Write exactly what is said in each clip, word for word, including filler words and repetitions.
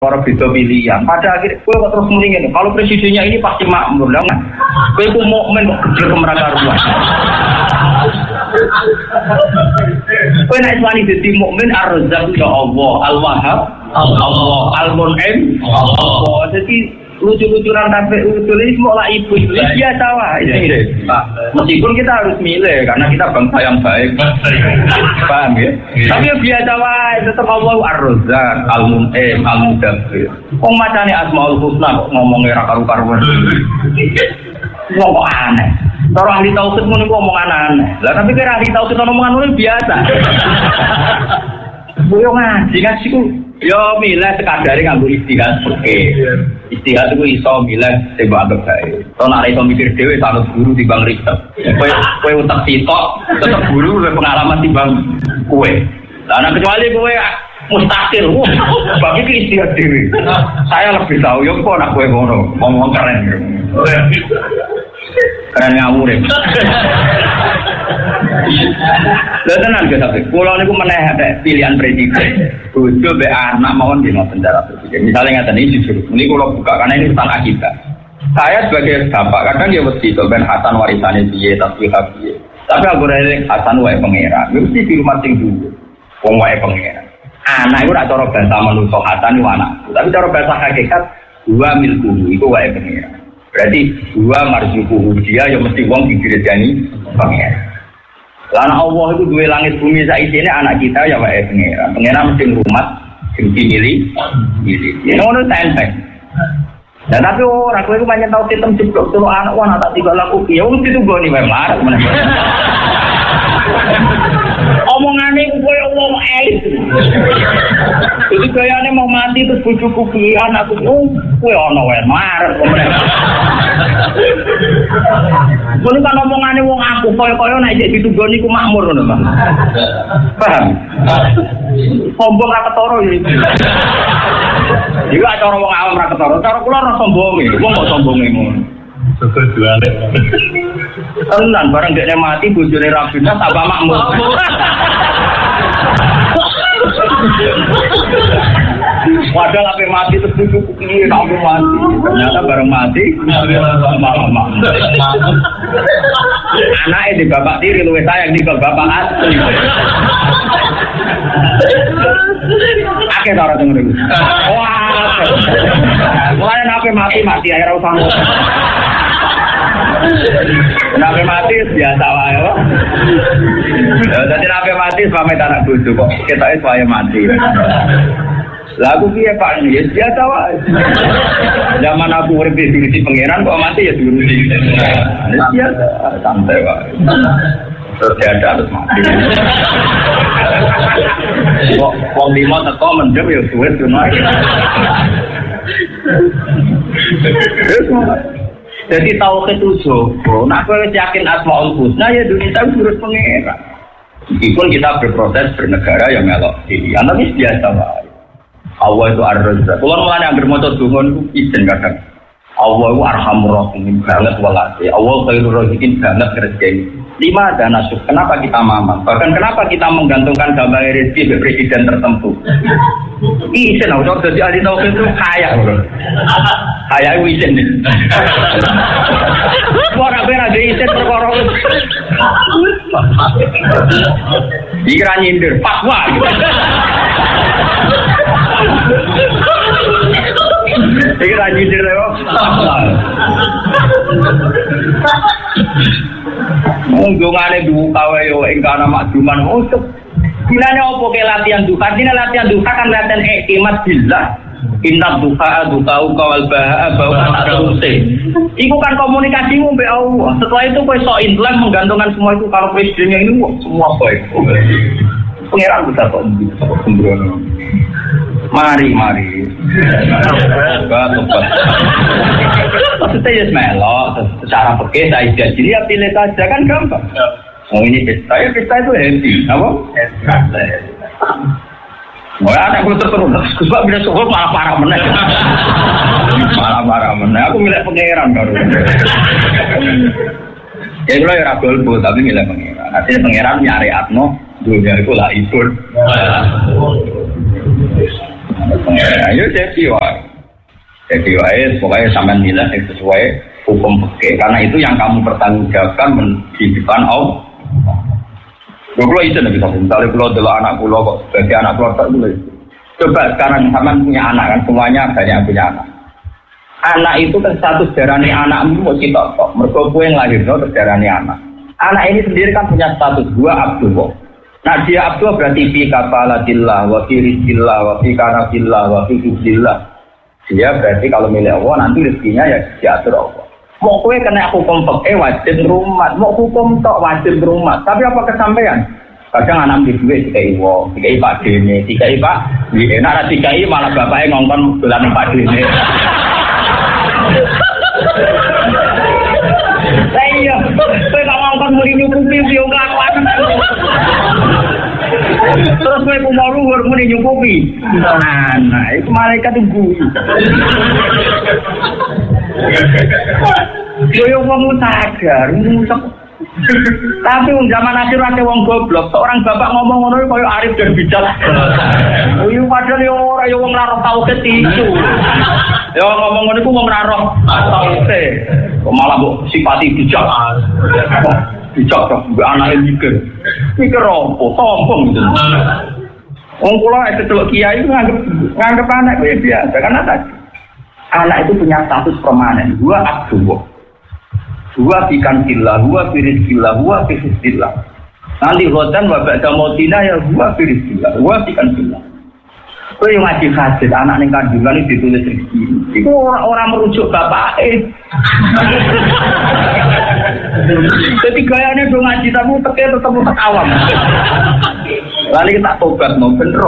orang beda pilihan. Pada akhirnya gue terus mendingin. Kalau presidennya ini pasti makmur, lah. Gue itu mukmin kok kecil ke mereka rumah. Gue naik wani jadi mukmin ar-Razzaq ya Allah, Al-Wahhab Allah, Al-Mun'im Allah. Jadi lucu-lucuran tapi lucu ini semua lah ibu itu biasa wah ini deh. Meskipun kita harus milih karena kita bangsa yang baik, paham ya? Tapi ya biasa wah tetap Allah ar-Razzaq, Al-Mun'im, Al-Mudabbir. Kok macane Asmaul Husna kok ngomongnya ra karu-karuan. Wong kok aneh. Cara ahli tauhid ngono kok omong aneh. Lah tapi kira ahli tauhid omongan ngono biasa. Yo ngaji ngaji ku yo milih sekadare nganggo istihad oke. Istihad itu iso milih sing mbok anggap bae. To nek iso mikir dhewe sanut guru timbang riset. Kowe kowe utek sitok tetep guru luwih pengalaman timbang kowe. Lah nek kecuali kowe mustaqil, bab iki istihad dhewe. Saya lebih tahu yo kok nek kowe ngono, ngomong keren. Keren ngawur ya. Lha tenan ge sampe kula niku meneh ada pilihan presiden. Bojo mbek anak mawon di penjara presiden. Misalnya ngaten iki jujur, ini kula buka karena ini tentang akidah. Saya sebagai bapak kadang ya mesti to ben Hasan warisane piye tapi piye. Tapi aku rene Hasan wae pangeran. Mesti di rumah sing dulu. Wong wae pangeran. Anak iku ora cara bahasa manusa Hasan iku anak. Tapi cara bahasa hakikat dua milku iku wae pangeran. Berarti dua marzukuhu dia yang mesti wong didirejani pangeran. Lan Allah itu duwe langit bumi saisine anak kita ya wae pangeran. Pangeran mesti rumah sing dimilih milih. Ya ngono tenteng. Lah tapi ora kowe iku pancen tau ketem jeblok telu anak wah tak tiga laku piye wong ditugoni wae marek meneh. Omongane kowe wong elit. Jadi kayane mau mati terus bojoku piye anakku kowe ana wae marek meneh. Kuwi kan omongane wong aku kaya-kaya nek iki ditugoni ku makmur ngono, Pak. Paham? Sombong ra ketara ya. Iki acara wong awam ra ketara, cara kula ora sombonge, wong kok sombonge ngono. Sesuk juale. Tenan bareng dekne mati bojone ra binah tambah makmur. Padahal ape mati terus cukup ini kamu mati. Ternyata bareng mati malah makmur. Anake di bapak tiri luwih sayang di bapak asli. Akeh ora ngono. Wah. Mulane ape mati mati ae ora usah. Nabi mati biasa wae kok. Dadi nabi mati pamit anak bojo kok ketoke wae mati. Lah aku piye Pak ya biasa wae. Zaman aku urip di pangeran kok mati ya diurusi. Ya santai wae. Terus ada harus mati. Kok wong limo teko mendem ya suwe ngono. Jadi tauhid itu jogo. Nah, kalau yakin Asmaul Husna ya dunia itu urus pangeran. Meskipun kita berproses bernegara yang melok pilihan, tapi biasa lah. Allah itu ar-Razzaq. Kalau mulanya yang bermotor dungon itu izin kadang. Allah itu arhamur rahimin banget walasi. Allah khairur razikin banget rezeki. Lima ada nasib. Kenapa kita mamam? Bahkan kenapa kita menggantungkan gambar rezeki ke presiden tertentu? Izin, aku jadi ahli tauhid itu kaya, bro. Kaya itu izin. Orang benar ada izin perkara. Dikira nyindir, fatwa. Dikira nyindir lewat fatwa. Unggungane duka wae yo ing kana makjuman untuk dinane opo ke latihan duka dina latihan duka kan latihan ikmat billah inna duka duka wal ba'a bau terusé iku kan komunikasimu mbek Allah setelah itu kowe sok intelek menggantungkan semua itu kalau presidennya ini semua baik pangeran bisa kok sembrono mari mari maksudnya ya melok secara pergi saya jadi ya pilih saja kan gampang oh ini pesta ya pesta itu happy apa? Oh ya anak gue terus sebab bila suhul malah parah meneh malah parah meneh aku milih pangeran baru ya itu lah ya golput tapi milih pangeran artinya pangeran nyari atno dunia itu lah ikut Ayo jadi wae. Jadi wae pokoknya sampean milih yang sesuai hukum fikih karena itu yang kamu pertanggungjawabkan di depan Allah. Kalau itu nabi sampean misalnya kalau adalah anak pulau kok sebagai anak keluarga dulu. Coba sekarang sampean punya anak kan semuanya banyak punya anak. Anak itu kan status darani anakmu mau kita kok. Mergo kowe yang lahir no darani anak. Anak ini sendiri kan punya status gua Abdullah. Nah dia Abdullah berarti fi kafalatillah wa fi rizqillah wa fi kanatillah wa fi hifzillah. Dia berarti kalau milik Allah nanti rezekinya ya diatur Allah. Mau kowe kena hukum fikih wajib rumah, mau hukum tok wajib rumah. Tapi apa kesampaian? Kadang anak di duit dikai wong, dikai Pak Dene, dikai Pak, enak ra dikai malah bapaknya ngongkon dolan Pak Dene. Saya, saya tak ngangkat muli nyukupi video kelakuan. Terus saya mau luhur muli nyukupi. Nah, itu malaikat tunggu. Yo wong sadar, musek. Tapi zaman akhir ada wong goblok. Seorang bapak ngomong ngono koyo arif dan bijak. Yo padahal yo ora yo wong ra tau ketitu. Yo ngomong ngono iku wong ra roh tauke. Kok malah mbok sifati bijak. Bijak kok mbok anake mikir. Mikir opo? Sombong gitu. Wong kula nek delok kiai nganggep nganggep anak kuwi biasa karena tadi anak itu punya status permanen. Dua abdullah. Dua bikan sillah, dua firis sillah, dua firis sillah. Nanti khotan wabak damotina ya dua firis sillah, dua bikan sillah. Itu yang ngaji hadis anak yang kandungan itu ditulis rezeki. Itu orang-orang merujuk bapak eh. Jadi gayanya dong ngaji tapi teknya tetap tetap awam. Lalu kita tobat mau bener.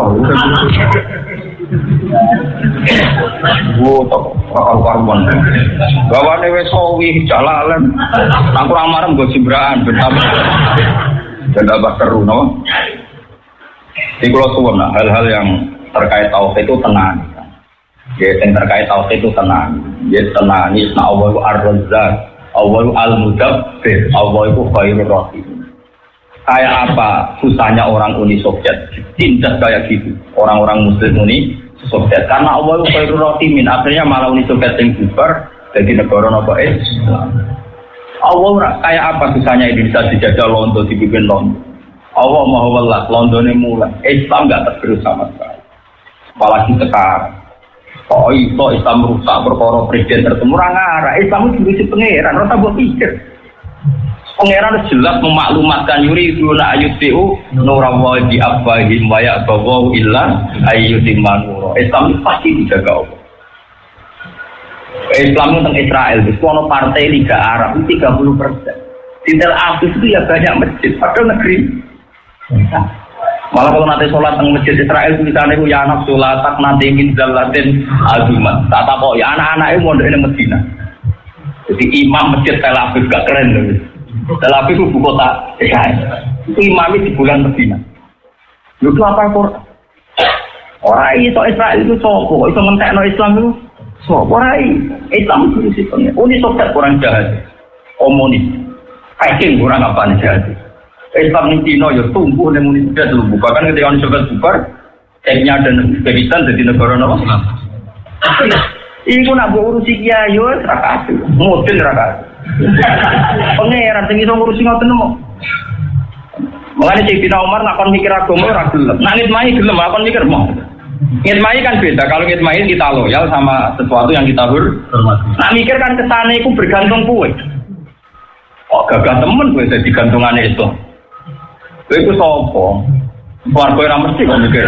Wo tok karuan. Gawane wis sawi jalalan. Nang kurang marem go simbraan betapa. Benda seru no. Iki kula suwun hal-hal yang terkait tauhid itu tenang. Ya yang terkait tauhid itu tenang. Ya tenang ini Allahu Ar-Razzaq, Allahu Al-Mudabbir, Allahu itu Khairur Rahim. Kayak apa susahnya orang Uni Soviet tindak kayak gitu. Orang-orang Muslim Uni Soviet karena Allah itu Khairur Rahimin, akhirnya malah Uni Soviet yang bubar jadi negara nopo Islam. Allah kayak apa susahnya Indonesia dijajah Londo dibikin Londo. Allah Maha Welas Londone mulai Islam nggak tergerus sama sekali. Apalagi sekarang. Oh itu Islam merusak perkara presiden tertemu rangara. Islam itu diisi pangeran, rasa buat pikir. Pangeran jelas memaklumatkan yuri duna ayutiu nurawa di abahim wa ya'bawu illa ayyutimman nura. Islam itu pasti dijaga Allah. Islam itu tentang Israel, itu ada partai Liga Arab itu tiga puluh persen. Di Tel Aviv itu ya banyak masjid, padahal negeri. Malah kalau nanti sholat di masjid Israel itu misalnya itu ya anak sholat tak nanti ingin jalatin azumat. Tak tahu ya anak-anak itu mau di Medina. Jadi imam masjid Tel Aviv gak keren loh. Tel Aviv itu buku kota Israel. Itu imamnya di bulan Medina. Itu apa Quran? Orang itu Israel itu sopo, itu mentekno Islam itu sopo. Orang Islam itu sistemnya. Uni Soviet kurang jahat, komunis, Peking kurang apa nih jahat. Islam di Cina ya tumbuh dengan Uni Soviet dulu. Bahkan ketika Uni Soviet bubar, Chechnya dan Uzbekistan jadi negara nomor. Iku nak urusi kiai yo rakasi, model rakasi. Pengeran sing iso ngurusi ngoten nemu. Mulane Sayyidina Umar nak kon mikir agama ora gelem. Nak ngitmai gelem, kon mikir mau. Ngitmai kan beda. Kalau ngitmai kita loyal sama sesuatu yang kita hormati. Nak mikir kan kesane iku bergantung kowe. Oh gagah temen kowe dadi gantungane itu. Kowe iku sapa? Keluarga ora mesti kok mikir.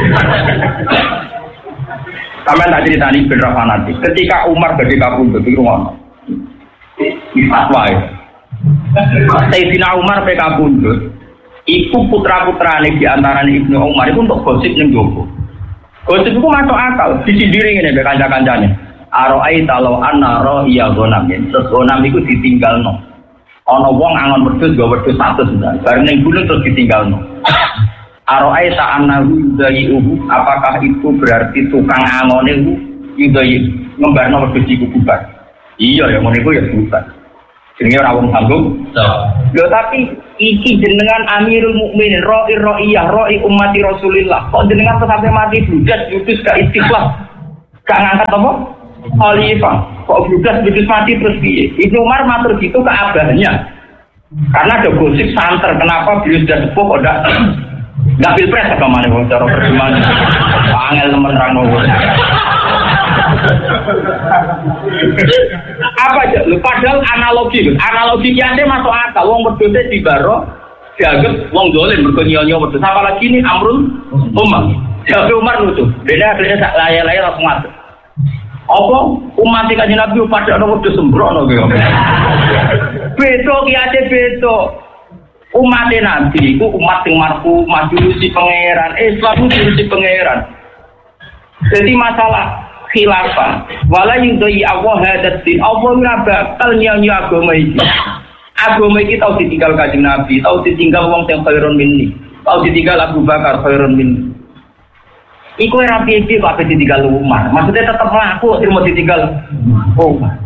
Sampai tak ceritani ben ra fanatik. Ketika Umar badhe kapundhut iki ngono. Fatwa itu. Sayyidina Umar pe kapundhut. Iku putra-putrane di antarane Ibnu Umar itu untuk gosip ning jowo. Gosip iku masuk akal, disindiri ngene be kanca-kancane. Aro'ai talau anna ra'iya ghanam. Terus ghanam iku ditinggalno. Ana wong angon wedhus nggo wedhus satu sedan. Bareng ning gunung terus ditinggalno. Aro'ai ta'anna yudayu, apakah itu berarti tukang angone yudayu ngembarno wedhus iku bubar. Iya ya ngene iku ya bubar. Jenenge ora wong sanggup. Lho tapi iki jenengan Amirul Mukminin, Roi Roiyah, Roi ummati Rasulillah. Kok jenengan sampai mati budas judes gak istiqlal. Gak ngangkat apa? Khalifah. Kok budas judes mati terus piye? Ibnu Umar matur gitu ke abahnya. Karena ada gosip santer kenapa beliau sudah sepuh kok enggak enggak pilpres apa mana wong cara perjuangan. Angel temen rano. Apa aja, padahal analogi, analogi kiasnya masuk akal. Wong wedhus di baro dianggap wong dolen mergo nyonyo wedhus. Apalagi ini Amrul Umar. Jadi Umar nutup. Beda adanya sak laya-laya langsung masuk. Apa umat Kanjeng Nabi pada ana wedhus sembrono kaya. Beto kiasnya beto. Umat Nabi itu umat yang marfu, majusi pangeran. Islam itu majusi pangeran. Jadi masalah khilafah wala yudai Allah hadatin Allah ora bakal nyanyi agama iki. Agama iki tau ditinggal Kanjeng Nabi, tau ditinggal wong sing khairun minni, tau ditinggal Abu Bakar khairun minni. Iku ora piye-piye kok ditinggal Umar. Maksudnya tetap laku terus mau ditinggal Umar.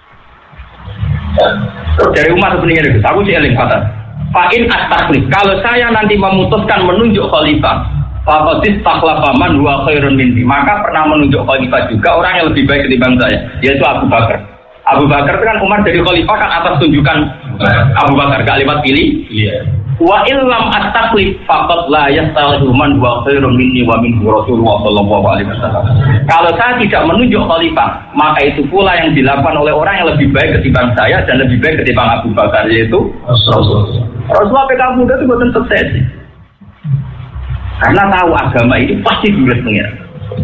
Terus dari Umar sebenarnya itu, aku sih eling kata. Fa'in at-taklif. Kalau saya nanti memutuskan menunjuk khalifah, faqadis takhlafaman huwa khairun minni, maka pernah menunjuk khalifah juga orang yang lebih baik ketimbang saya, yaitu Abu Bakar. Abu Bakar itu kan Umar dari khalifah kan atas tunjukan Abu Bakar, gak lewat pilih. Iya. Wa illam at-taklif faqad la yastahilu man huwa khairun minni wa minhu Rasulullah sallallahu alaihi wasallam. Kalau saya tidak menunjuk khalifah, maka itu pula yang dilakukan oleh orang yang lebih baik ketimbang saya dan lebih baik ketimbang Abu Bakar, yaitu Rasulullah. Rasulullah P K muda itu bukan sukses. Karena tahu agama ini pasti dulu pengiran.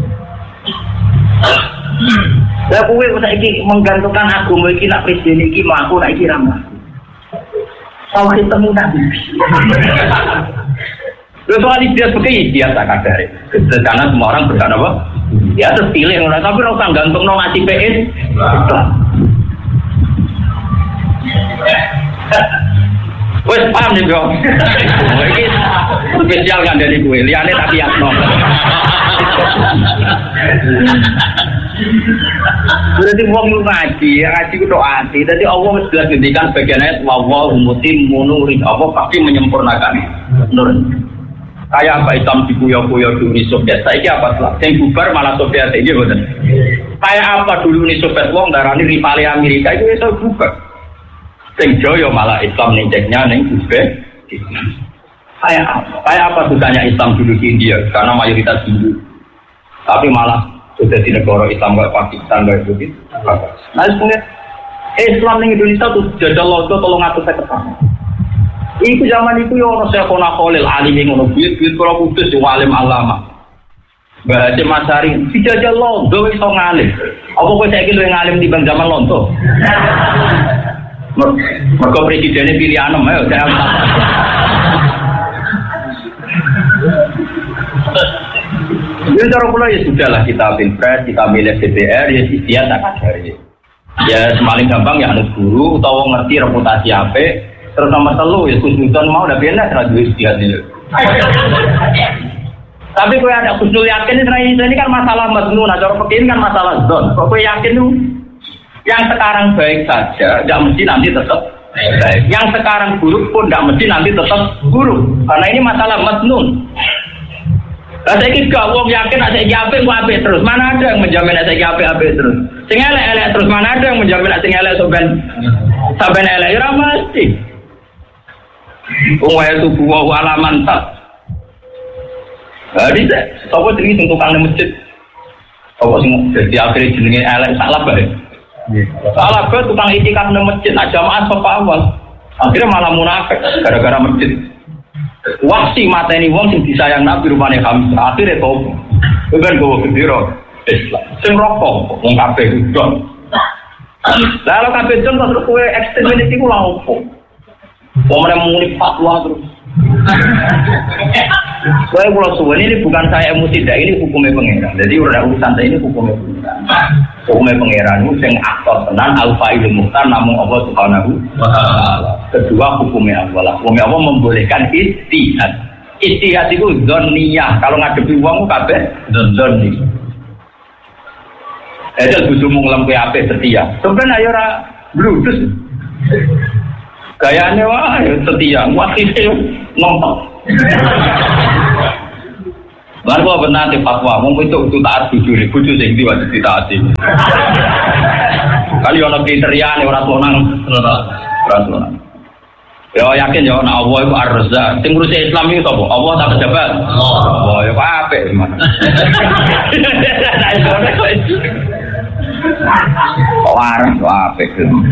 Saya kue usah iki menggantungkan agama ini nak presiden ini mampu nak iki ramah. Tahu ketemu nabi. Lalu soal dia seperti biasa kadar. Karena semua orang berkata apa? Ya terus pilih orang tapi orang gantung nong ngasih P S. Wes paham nih bro. Ini spesial kan dari gue. Liane tak lihat no. Berarti wong lu ngaji, ngaji ku doa hati. Jadi Allah sudah ngendikan bagian ayat wa mutimmu nuri. Allah pasti menyempurnakan nur. Kayak apa Islam dikuyo-kuyo dulu Uni Soviet. Saiki apa lah? Yang bubar malah Soviet iki mboten. Kayak apa dulu Uni Soviet wong darani rivale Amerika itu iso bubar. Sing Joyo malah Islam ninjeknya ning Uzbek. Kayak apa? Kayak apa susahnya Islam dulu di India karena mayoritas Hindu. Tapi malah sudah di negara Islam kayak Pakistan kayak begitu. Nah, sebenarnya Islam ning Indonesia tuh jajal londo tolong aku saya ketemu. Iku zaman itu yo ono Syekhona Khalil alim ngono buyut-buyut kula kudus yo alim alama. Mbah Haji Masari dijajal londo iso ngalim. Apa kowe saiki luwih ngalim timbang zaman londo? Mergo presidennya pilih anem ayo saya. Jadi cara pula ya sudahlah kita pilpres, kita milih D P R ya istiadat tak kadari. Ya semaling gampang ya anut guru atau ngerti reputasi apa. Terus nomor telu ya khusnudon mau udah benar radio istiadat ini. Tapi kau ada khusnul yakin ini kan masalah madnun, cara pekin kan masalah zon. Kau yakin tuh yang sekarang baik saja, tidak mesti nanti tetap baik. Yang sekarang buruk pun tidak mesti nanti tetap buruk. Karena ini masalah madnun. Lah saiki gak wong yakin nek saiki apik kok apik terus. Mana ada yang menjamin nek saiki apik-apik terus. Sing elek-elek terus mana ada yang menjamin nek sing elek sampean sampean elek ora mesti. Wong wae tubuh wa alaman tak. Jadi sapa jenenge sing tukang masjid. Apa sing dadi akhire jenenge elek salah bae. Salah bae tukang itikaf nang masjid nak jamaah sapa awal. Akhirnya malah munafik gara-gara masjid. Wasi mateni wong sing disayang Nabi rupane Hamzah akhire topo. Ben gowo gendera Islam. Sing rokok wong kabeh udon. Lah kabeh udon terus kowe ekstremis iku lha opo? Wong meneh muni fatwa terus. Kowe kula suwen ini bukan saya emosi dak ini hukumnya pangeran. Jadi ora urusan saya ini hukumnya pangeran. Hukumnya pangeran itu sing aktor tenan al-fa'ilul muhtar namung Allah Subhanahu wa taala. Kedua hukumnya Allah. Hukumnya Allah membolehkan ijtihad. Ijtihad itu dzanniyah. Kalau ngadepi wong kabeh dzanni. Edel bojomu ngelempe apik setia. Sampeyan ayo ora bludus. Gayane wah setia, wakile nonton. Lan kok benar te fatwa, wong itu itu taat jujur, bojo sing ndi wajib ditaati. Kali ana kriteriane ora sonang, ora sonang. Ya yakin ya ana Allah iku Ar-Razzaq. Sing ngurusi Islam iki sapa? Allah ta pejabat? Allah ya apik gimana. Waras apik.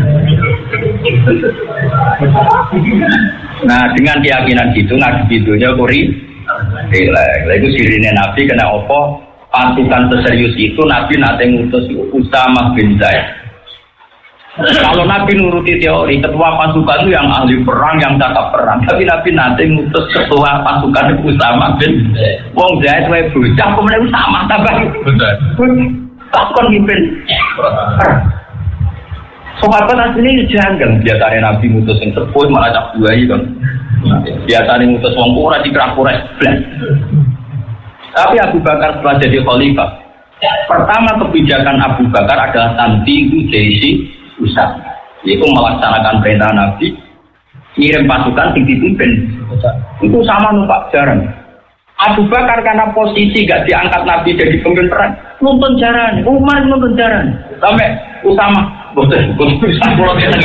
Nah, dengan keyakinan gitu ngaji videonya kuri relax. Lah itu sirine Nabi kena apa? Pasukan seserius itu Nabi nate ngutus Usamah bin Zaid. Kalau Nabi nuruti teori ketua pasukan itu yang ahli perang, yang cakap perang, tapi Nabi nanti ngutus ketua pasukan itu Usamah bin Wong Zaid wae bocah kemudian Usamah tambah pasukan mimpin perang. Sahabat asli janggal biasanya Nabi ngutus yang sepuh malah cap buai kan. Biasanya ngutus wong ora dikerak-kerak blas. Tapi Abu Bakar setelah jadi khalifah, pertama kebijakan Abu Bakar adalah tanti Jaisi Usam, yaitu melaksanakan perintah Nabi, kirim pasukan yang dipimpin. Itu sama numpak jarang. Abu Bakar karena posisi gak diangkat Nabi jadi pemimpin perang, nonton jaran. Umar nonton jaran. Sampai Usama, bosan, bosan pulau kita.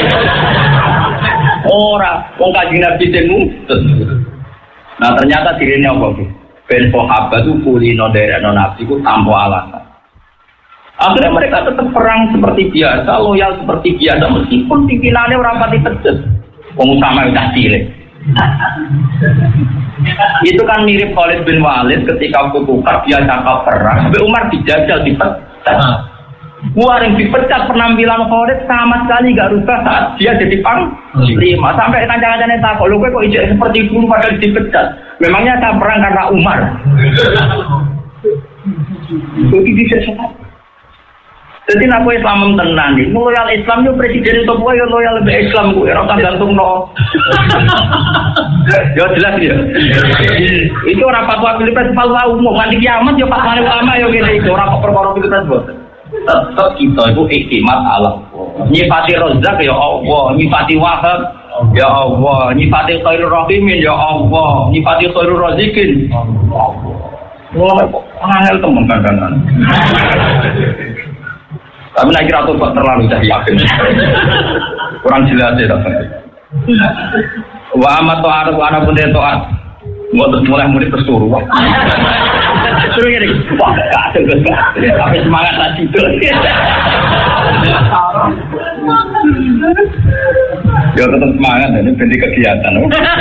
Orang, wong kaji Nabi temu. Nah ternyata dirinya apa bu? Ben sahabat itu kulino dari Nabi itu tanpa alasan. Akhirnya mereka tetap perang seperti biasa, loyal seperti biasa, meskipun pimpinannya orang pati pedes. Pengusaha udah cilik. Itu kan mirip Khalid bin Walid ketika Kutukar dia cakap perang, sampai Umar dijajal dipecat. Wah yang dipecat penampilan Khalid sama sekali gak rubah saat dia jadi panglima. Sampai kancang-kancangnya takut, lu kok ijek seperti dulu padahal dipecat. Memangnya saya perang karena Umar. Itu bisa sekali. Jadi aku Islam tenan nih, loyal Islam yo presiden itu gue yo loyal lebih Islam gue, orang gantung no. Yo jelas ya. Itu orang fatwa Pilpres fatwa umum, nanti kiamat yo fatwa ulama yo gini, itu orang perkara Pilpres bos. Tetap kita itu iktimat Allah. Nyifati Razak ya Allah, nyifati Wahab ya Allah, nyifati Khairur Rahimin ya Allah, nyifati Khairur Razikin. Wah, angel temen kadang-kadang. Tapi nak kira tuh kok terlalu saya yakin. Kurang jelas ya tak. Wa amat to'at wa ana pun to'at. Mulai murid tersuruh. Suruh ini, wah gak ada tapi semangat tadi itu. Ya tetap semangat, ini bentuk kegiatan.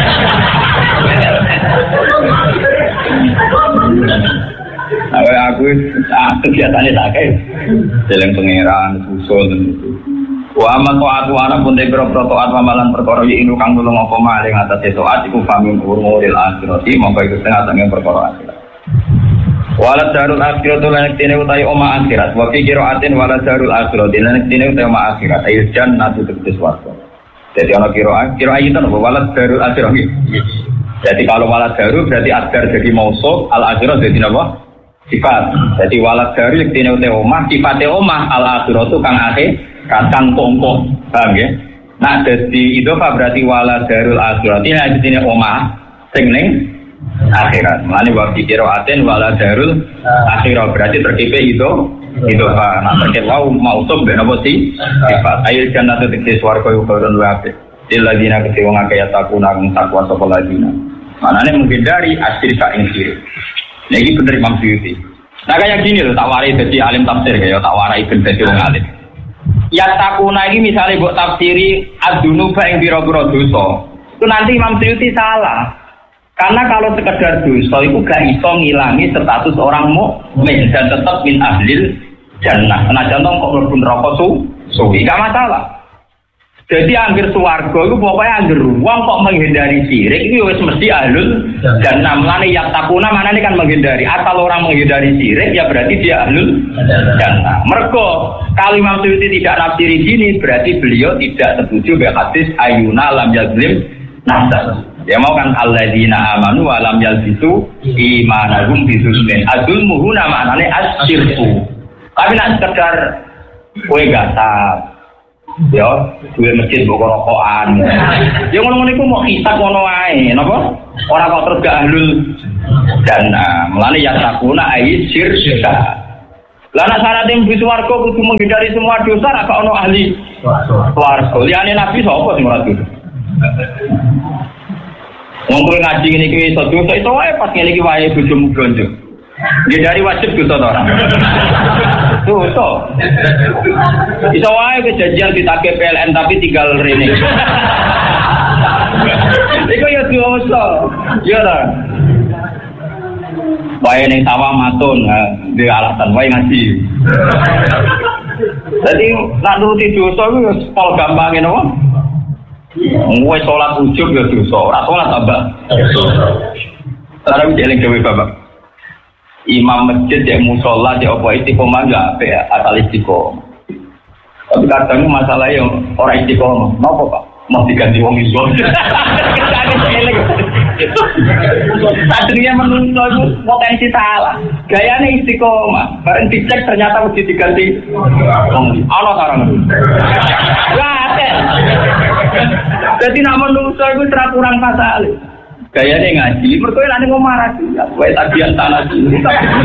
Nah, aku kegiatannya tak kayak jalan pengeran, usul dan itu. Wa amat to'at wa ana pun debro to'at amalan perkara inu kang tulung apa maling atas to'at iku famin urmuril akhirati mongko iku setengah sange perkara akhirat. Walad darul akhirat lan tene utahe oma akhirat wa fi qiraatin walad darul akhirat lan tene utahe oma akhirat ayat jannatu tegese swarga. Jadi ana qiraat qiraat itu apa walad darul akhirat. Jadi kalau walad darul berarti adar jadi mausuf, al akhirat jadi apa? Sifat. Jadi walad darul yang tene utahe omah sifate omah al akhirat kang akhir kang kongkong. Paham ya? Nah dadi itu apa berarti walad darul akhirat ini ajine omah sing ning akhirat. Mulane wa fikiraatin wala darul akhirat berarti terkipe itu itu Pak. Nah terkait wau mausum ben apa sih? Sifat ayat jannatu tegese swarga yo karo luwe apik. Illadina kete wong akeh takuna kang takwa sapa ladina. Manane menghindari asyirka ing sirik. Nah iki bener Imam Suyuti. Nah kayak gini loh tak warai dadi alim tafsir kaya tak warai ben dadi wong alim. Ya takuna iki misale mbok tafsiri ad-dunuba ing pira-pira dosa. Itu nanti Imam Suyuti salah. Karena kalau sekedar dosa itu gak iso ngilangi status orang mukmin dan tetap min ahlil jannah. Nah contoh kok mlebu neraka su, suwi gak masalah. Jadi anggere swarga itu pokoknya anggere wong kok menghindari syirik itu wis mesti ahlul jannah. Mulane yak takuna manane kan menghindari. Asal orang menghindari syirik ya berarti dia ahlul jannah. Mergo kalau Imam Suyuti tidak nafsiri gini berarti beliau tidak setuju dengan hadis ayuna lam yazlim nafsa. Ya mau kan alladzina amanu wa lam yalbisu imanahum bizulmin. Adzulmu huna maknane asyirku. Tapi nak sekedar kowe gasap, Ya, duwe masjid mbok rokokan. Ya ngono-ngono iku mau hisab ngono wae, napa? Ora kok terus gak ahlul jannah. Mulane ya takuna ai syirka. Lah nek syarat mlebu swarga kudu menghindari semua dosa ra kok ono ahli swarga. Liyane nabi sapa sing ora dosa? Wong kowe ngaji ngene iki iso dosa iso wae pas ngene iki wae bojomu blonjo. Dia dari wajib dosa to ora? Dosa. Iso wae kejadian ditagih P L N tapi tinggal rene. Iku ya dosa. Ya ta. Wae ning sawah matun, di alasan wae ngaji. Jadi nak nuruti dosa iku ya pol gampange napa? Wes salat ujug ya dosa, ora salat tambah. Ora wis eling dhewe Bapak. Imam masjid ya musola ya apa istiqomah ya apa ya asal istiqomah. Tapi kadang masalah yang orang istiqomah, kenapa Pak? Mau diganti wong iso. Tadinya menurut itu potensi salah. Gayanya istiqomah, bareng dicek ternyata mesti diganti. Allah sarang. Wah, jadi nak menurut itu terlalu kurang pasal. Gayane ngaji, mergo lane ngomah lagi. Wae tagihan tanah iki.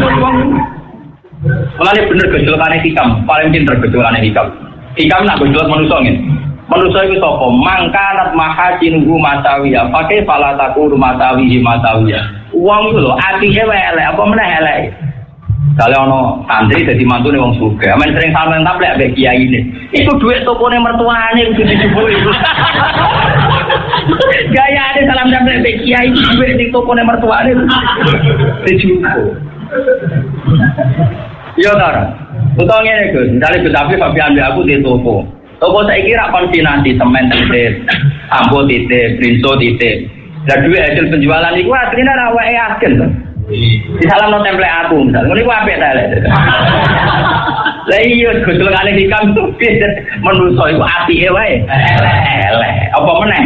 Mulane bener gejolakane hikam, paling pinter gejolakane hikam. Hikam nak gejolak manusa ngene. Manusa iku sapa? Mangkanat mahajinhu matawiya. Pakai falataku matawihi matawiya. Wong iku lho atine wae elek, apa meneh elek. Kalau ono santri dadi mantune wong sugih, amen sering sampean taplek ambek kiyaine. Iku dhuwit tokone mertuane kudu dijupuk iku. Gayane salam taplek ambek kiai dhuwit ning tokone mertuane dijupuk. Yo ta. Utawa ngene Gus, misale Gus Abi Fabi ambek aku di toko. Toko saiki rak konsinansi semen titik, ambo titik, brinso titik. Lah dhuwit hasil penjualan iku asline ra wae yakin to. Di salam no template aku misal, ini apa ya tadi? Lah iya, gejolakane hikam tuh menungso iku apike wae. Elek, apa meneh?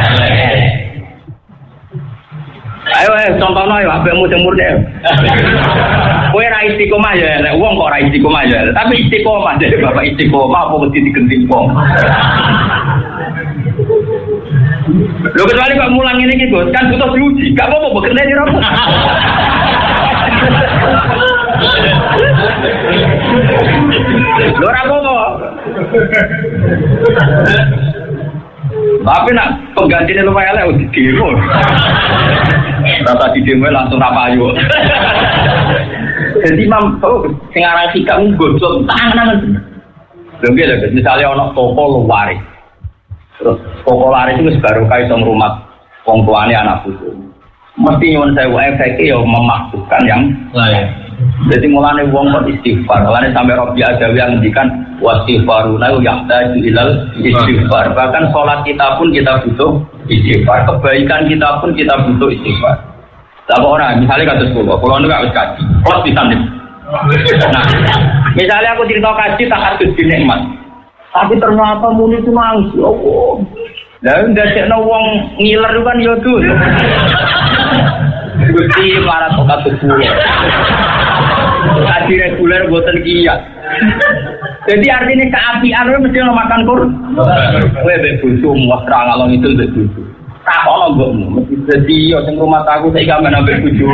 Ayo ayo contohno yo apikmu sing murni. Kowe ra istiqomah ya elek, wong kok ra istiqomah ya elek, tapi istiqomah jadi bapak istiqomah apa mesti digenting wong. Lho kecuali kok mulang ngene iki, Gus, kan butuh diuji. Gak apa-apa bekerja di rambut. Lho ora apa-apa. Tapi nak penggantine lumayan elek di demo. Rata di demo langsung ra payu. Jadi Imam oh sing aran sikam godhog tangan. Lho nggih lho, misale ana toko luar. Terus popularis itu baru kaya sama rumah wong tuane anak putu. Mesti nyuwun sewu efek ya memaksukan yang lain. Jadi mulane wong kok istighfar. Mulane sampai Rabbi Adawi yang ngendikan wastighfaruna yahtaju ilal istighfar. Bahkan sholat kita pun kita butuh istighfar. Kebaikan kita pun kita butuh istighfar. Tapi orang misalnya kata sekolah, kalau enggak harus kaji, kelas bisa nih. Nah, misalnya aku cerita kaji tak harus dinikmat. Tapi ternyata muni itu nangis, ya Allah. Lah ndadekno wong ngiler kan ya dul. Gusti marah kok tuku. Kaji reguler boten kiya. Jadi artinya keapian mesti ono makan kur. Kowe mbek bojomu wis ra ngalon itu mbek bojo. Tak ono mbokmu, mesti dadi yo sing rumah aku saiki amen ambek bojomu.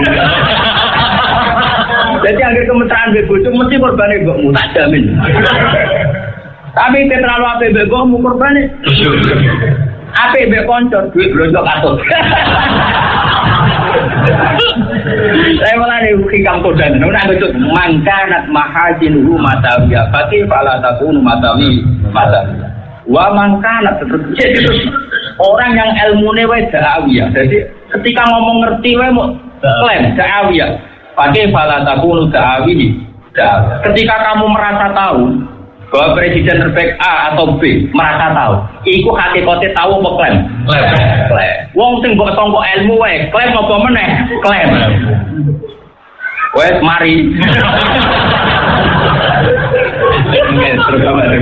Jadi akhir kemesraan mbek bojo mesti korbane mbokmu, tak jamin. Tapi itu terlalu apik mbek mbokmu korbane. Apik mbek kanca duit blonjo katut. Saya malah nih hikam kodan, nuna betul mangkanat mahajinuhu matawiya, fakih fala takunu matawi matawiya. Wa mangkanat jadi orang yang ilmunya wae da'awiyah. Jadi ketika ngomong ngerti wae mau klaim da'awiyah. Fakih fala takunu da'awi. Ketika kamu merasa tahu bahwa presiden terbaik A atau B, merasa tahu, iku hakikate tahu apa klaim? Klaim. Wong sing mbok sangka ilmu wae, klaim apa meneh? Klaim. Wes mari. Nggih, terus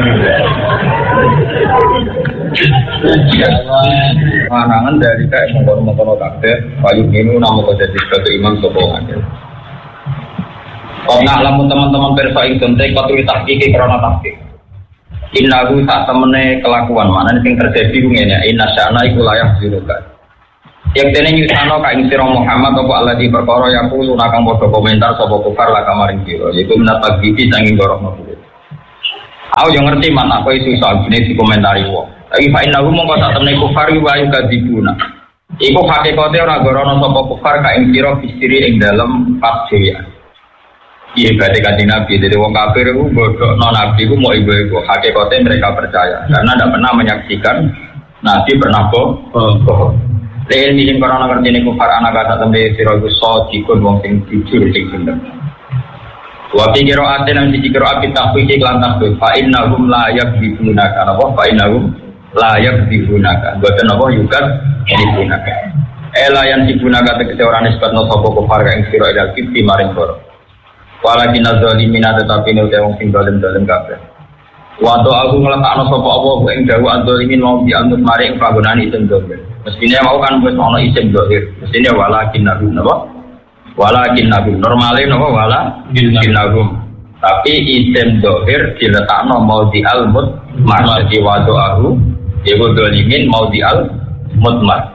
Manangan dari kayak mengkono-mengkono kabeh, payu minu namun jadi sebagai imam sokongan. Karena alamun teman-teman persa itu teh patuhi tahqiq karena tahqiq. Innahu tak temene kelakuan maknane sing terjadi ngene inna sya'na iku layak diruka. Yang dene nyusano ka ing sira Muhammad apa Allah di perkara yang kulo nakang padha komentar sapa kufar la kamaring sira yaiku menapa iki sanging gorokno kuwi. Aku yo ngerti man apa isu iso agene dikomentari wong. Tapi fa innahu mongko tak temene kufar wa yukadzibuna. Iku hakikate ora gorono sapa kufar ka ing sira bistiri ing dalem pas dhewe. Iya, berarti kanjeng Nabi, jadi wong kafir itu bodoh, non Nabi itu mau ibu-ibu, hakikatnya mereka percaya, karena tidak pernah menyaksikan Nabi pernah bohong. Lain milim karena ngerti ini kufar anak kata temui siro itu so jikun wong sing jujur sing bener. Wafi kiro ate nang sisi kiro api takfiki kelantak tuh, fa innahum layak digunakan, apa? Fa innahum layak digunakan, buatan apa juga digunakan. Ela yang digunakan tegese orang nisbat no sopo kufar yang siro idal kiti maring koro. Walakin az-zalimina tetapi nek wong sing zalim-zalim kabeh. Wa to aku ngletakno sapa apa ing dawu az-zalimin mau dianut mari ing panggonan isim dzahir. Mestine mau kan wis ana isim dzahir. Mestine walakin nahu napa? Walakin nahu normale napa walakin nahu. Tapi isim dzahir diletakno mau di al-mut maksudi wa to aku yaiku zalimin mau di al-mutmar.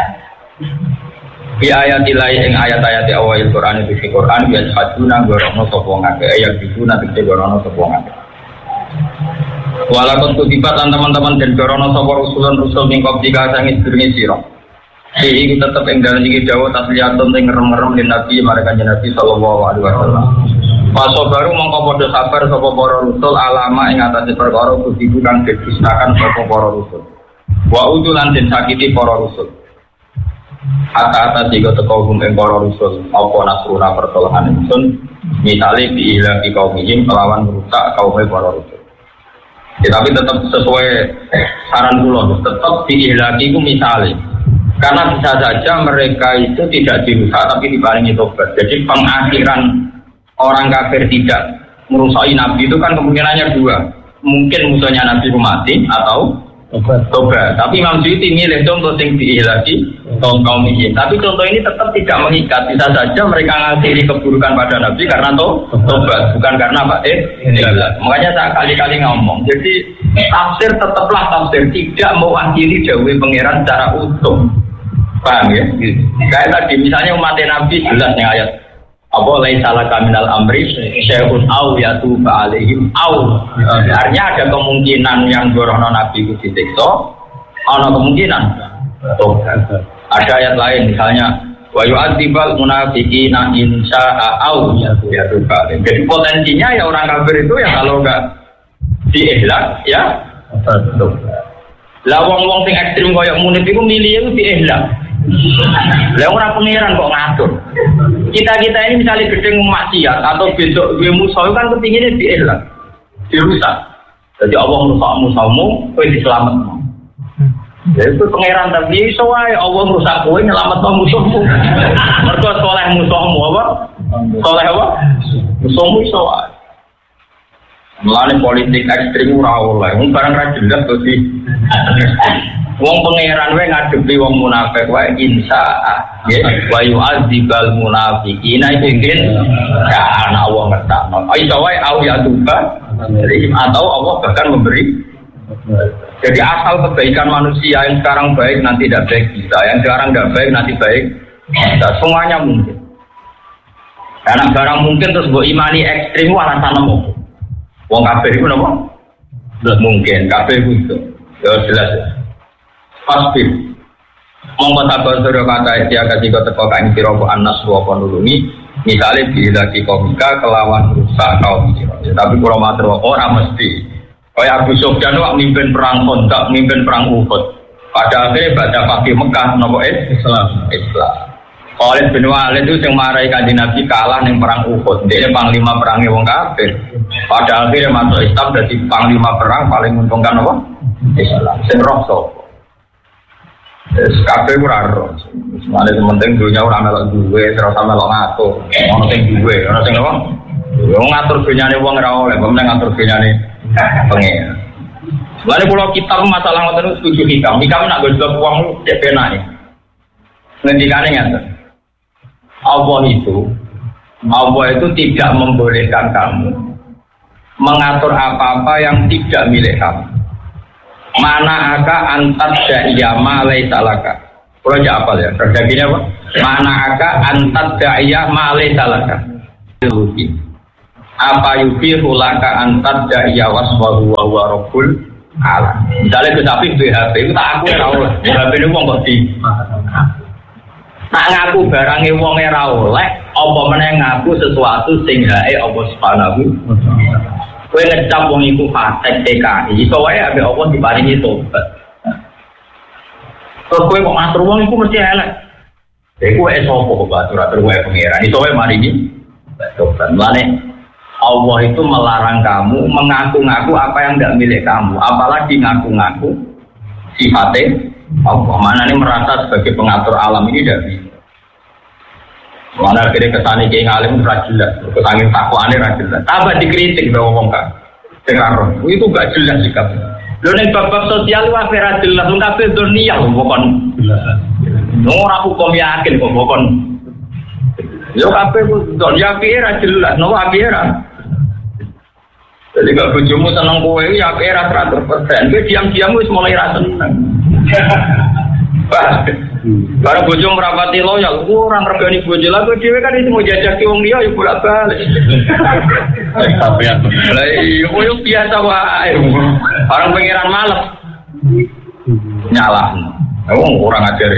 Di ayat ilai ing ayat-ayat awal Al-Qur'an itu di Qur'an biasa haduna gorono sapa ngake ayat itu nanti gorono sapa ngake. Walaupun kutipat teman-teman dan gorono sapa rusulun rusul mingkop jika sangit durunge sira. Iki tetep ing dalem iki dawuh tasliyatun sing ngerem-ngerem ing Nabi marang Nabi sallallahu alaihi wasallam. Paso baru mongko padha sabar sapa para rusul alama ing atase perkara kudu kang didustakan sapa para rusul. Wa udulan den sakiti para rusul. Hatta-hatta jika teko hum ing para rusul apa nasruna pertolongan ingsun misale diilangi kaum ini melawan merusak kaum para rusul. Ya, tapi tetap sesuai saran kula tetap diilangi ku misale karena bisa saja mereka itu tidak dirusak tapi diparingi tobat. Jadi pengakhiran orang kafir tidak merusaki nabi itu kan kemungkinannya dua. Mungkin musuhnya nabi mati atau tobat. Tobat. Tapi Imam Suyuti milih contoh yang diihlaki kaum kaum ini. Tapi contoh ini tetap tidak mengikat. Bisa saja mereka ngakhiri keburukan pada Nabi karena to, tobat, bukan karena apa? Eh, makanya saya kali-kali ngomong. Jadi tafsir tetaplah tafsir, tidak mewakili dawuh pangeran secara utuh. Paham ya? Gitu. Kayak tadi misalnya umat Nabi jelas yang ayat apa laisa laka minal amri syai'un aw yatuba alaihim aw. Artinya ada kemungkinan yang gorono Nabi itu disiksa, ada kemungkinan tobat. Ada ayat lain misalnya wa yu'adzibal munafiqina in syaa'a aw yatuba. Jadi potensinya ya orang kafir itu ya kalau enggak diihlak ya tobat. Lah wong-wong sing ekstrem koyo munif iku milih itu diihlak. Lah ora pangeran kok ngatur. Kita-kita ini misalnya gedeng maksiat atau besok gue musuh kan kepinginnya diihlak, dirusak. Jadi Allah merusak musuhmu, kowe diselametno. Ya itu pangeran tapi iso wae Allah merusak kowe nyelametno musuhmu. Mergo saleh musuhmu apa? Saleh apa? Musuhmu iso wae. Mulane politik ekstrem ora oleh. Wong barang ra jelas to sih. Wong pangeran wae ngadepi wong munafik wae insya nggih wa yu'adzibal munafiqina ingin ya ana Allah ngertakno. Iso wae au ya tuba atau Allah bahkan memberi. Jadi asal kebaikan manusia yang sekarang baik nanti tidak baik bisa, yang sekarang tidak baik nanti baik bisa, semuanya mungkin. Karena barang mungkin terus mbok imani ekstrem alasan nemu. Wong kafir iku napa? Mungkin kafir itu. Ya jelas ya. Pasti mongko sabar sira kata ya ketika teko kain sira anas wa nulungi misale bila di komika kelawan rusak kaum sira ya, tapi kula matur ora mesti kaya Abu Sufyan wak mimpin perang Khandaq mimpin perang Uhud pada akhirnya baca pakai Mekah nopo Islam Islam Khalid bin Walid itu yang marai kanjeng Nabi kalah ning perang Uhud dia panglima perangnya wong kafir pada akhirnya masuk Islam jadi panglima perang paling menguntungkan apa Islam sing roh sapa kabeh ora ro. Semane penting dunya ora melok duwe, terus melok ngatur. Ono sing duwe, ono sing apa? Wong ngatur dunyane wong ora oleh, wong ngatur dunyane pengen. Lha kula kitab masalah ngoten setuju hikam. Hikam nak goblok wong cek penake. Ngendikane ngaten. Allah itu Allah itu tidak membolehkan kamu mengatur apa-apa yang tidak milik kamu. Mana aka antat da'iyah ma laisa laka. Kalau aja apal ya, terjadinya apa? Mana aka antat da'iyah ma laisa laka. Apa yufi hulaka antat da'iyah waswahu wa huwa rabbul alam. Misalnya ke Safik B H P itu tak aku ora oleh. B H P niku wong kok di tak ngaku barangnya wongnya ra oleh, apa meneh ngaku sesuatu sing hae apa subhanahu. Kowe ngecap wong iku fasik T K I, iso wae ambek apa diparingi tobat. Kok kowe kok ngatur wong iku mesti elek. Iku wae sapa kok atur-atur wae pangeran. Iso wae maringi tobat. Mulane Allah itu melarang kamu mengaku-ngaku apa yang tidak milik kamu, apalagi ngaku-ngaku sifatnya Allah. Mana ini merasa sebagai pengatur alam ini tidak bisa. Mana akhirnya kesana kayak ngalim tidak jelas, kesana takwaannya tidak jelas. Tambah dikritik bahwa ngomong kan, dengar itu gak jelas sikapnya. Lo nih bab-bab sosial itu akhirnya jelas, lo kafe dunia lo bukan. Orang hukum yakin kok bukan. Yo kafe dunia akhirnya jelas, no akhirnya. Jadi kalau bujumu seneng kowe ya akhirnya seratus persen. Kowe diam-diam wis mulai ra seneng. Barang bojo merapati loyal, orang regani bojo lah, gue dewe kan itu mau jajaki wong dia, ya bolak balik. Tapi aku, lah iya, biasa wae. Orang pengiran malam, nyalah. Wong kurang ajar.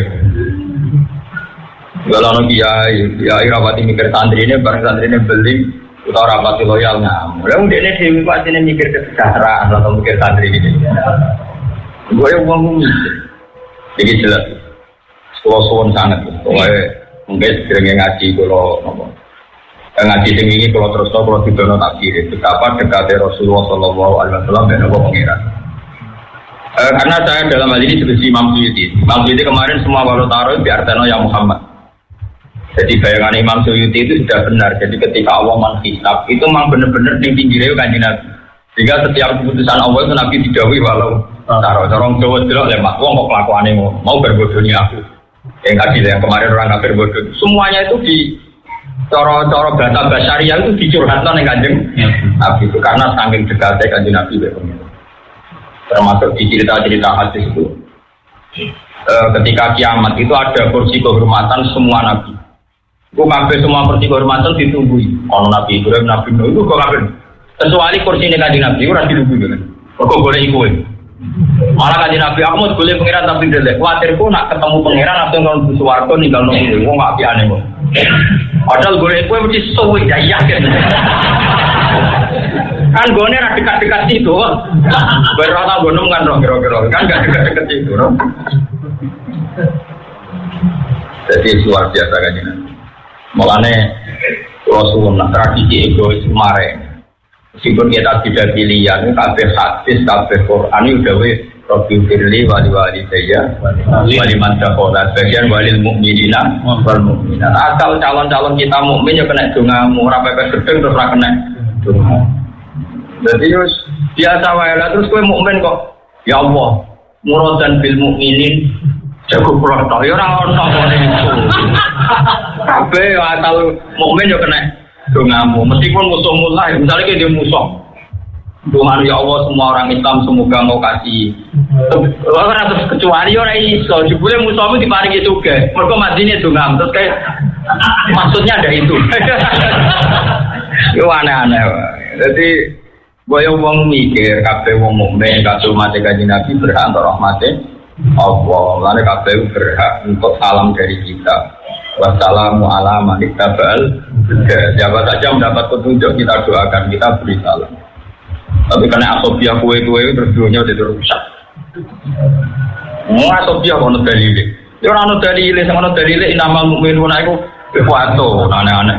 Kalau no kiai, kiai rapati mikir santri ini, bareng santri ini beli, kita rapati loyalnya. Lalu dia ini dewi pasti ini mikir kesejahteraan atau mikir santri ini. Gue yang ngomong. Jadi jelas, kalau suwon sangat, pokoknya mungkin sering ngaji kalau ngaji sing ini kalau terus kalau tidak ada takdir, betapa dekatnya Rasulullah Shallallahu Alaihi Wasallam dan Abu Pengiran. E, karena saya dalam hal ini seperti Imam Suyuti, Imam Suyuti kemarin semua walau taruh di Arteno yang Muhammad. Jadi bayangan Imam Suyuti itu sudah benar. Jadi ketika Allah menghisab itu memang benar-benar di pinggirnya kanjeng Nabi. Sehingga setiap keputusan Allah itu Nabi didhawuhi walau taruh corong Jawa delok lemak wong kok kelakuane mau mau berbodoni aku. Yang tadi yang kemarin orang kafir bodoh. Semuanya itu di cara-cara bahasa basyariah itu dicurhatno ning Kanjeng Nabi itu karena saking dekatnya Kanjeng Nabi begitu. Termasuk di cerita-cerita hadis itu. E, ketika kiamat itu ada kursi kehormatan semua nabi. Itu kabeh semua kursi kehormatan ditungguin. Ono Nabi Ibrahim, Nabi Nuh itu kok kabeh. Kecuali kursi ini Kanjeng Nabi ora ditunggu kan. Kok boleh ikut. Malah kanjeng Nabi aku mau boleh pangeran tapi delek. Kuatirku nak ketemu pangeran langsung kalau butuh warga ninggal nunggu. Wong nggak piane kok. Padahal boleh kue mesti suwe ya yakin. Kan gone ra dekat-dekat situ. Berata gunung kan roh kira-kira. Kan enggak dekat-dekat situ, no. Jadi luar biasa kanjeng Nabi. Mulane Rasulullah tradisi egois kemarin. Meskipun kita tidak pilihan, kabeh hadis, kabeh Quran itu udah weh Rabbi firli wali wali saya, wali mandakola, bagian wali mukminina, wal mukminat. Asal calon-calon kita mukmin ya kena dongamu, ora pepes gedeng terus ora kena dongamu. Jadi terus biasa wae lah terus kowe mukmin kok, ya Allah, muradan bil mukminin jago kula tok, ya ora ono kene itu. Kabeh asal mukmin ya kena dongamu, meskipun musuh mulai, misalnya kayak dia musuh Tuhan ya Allah semua orang Islam semoga mau kasih orang terus kecuali orang iso jebule musuhmu diparingi juga mereka madine dongam terus kayak maksudnya ada itu itu aneh-aneh jadi boyo wong mikir kabeh wong mukmin kabeh mati kanjeng Nabi berhak untuk rahmate Allah lan kabeh berhak untuk salam dari kita. Wassalamu ala man ittaba'al huda. Siapa saja mendapat petunjuk kita doakan, kita beri salam. Tapi karena asobia kue-kue terus dunia udah rusak. Mau asobia kono dalile. Ya ora ono dalile, sing ono dalile inamal mukminuna iku bewato aneh-aneh.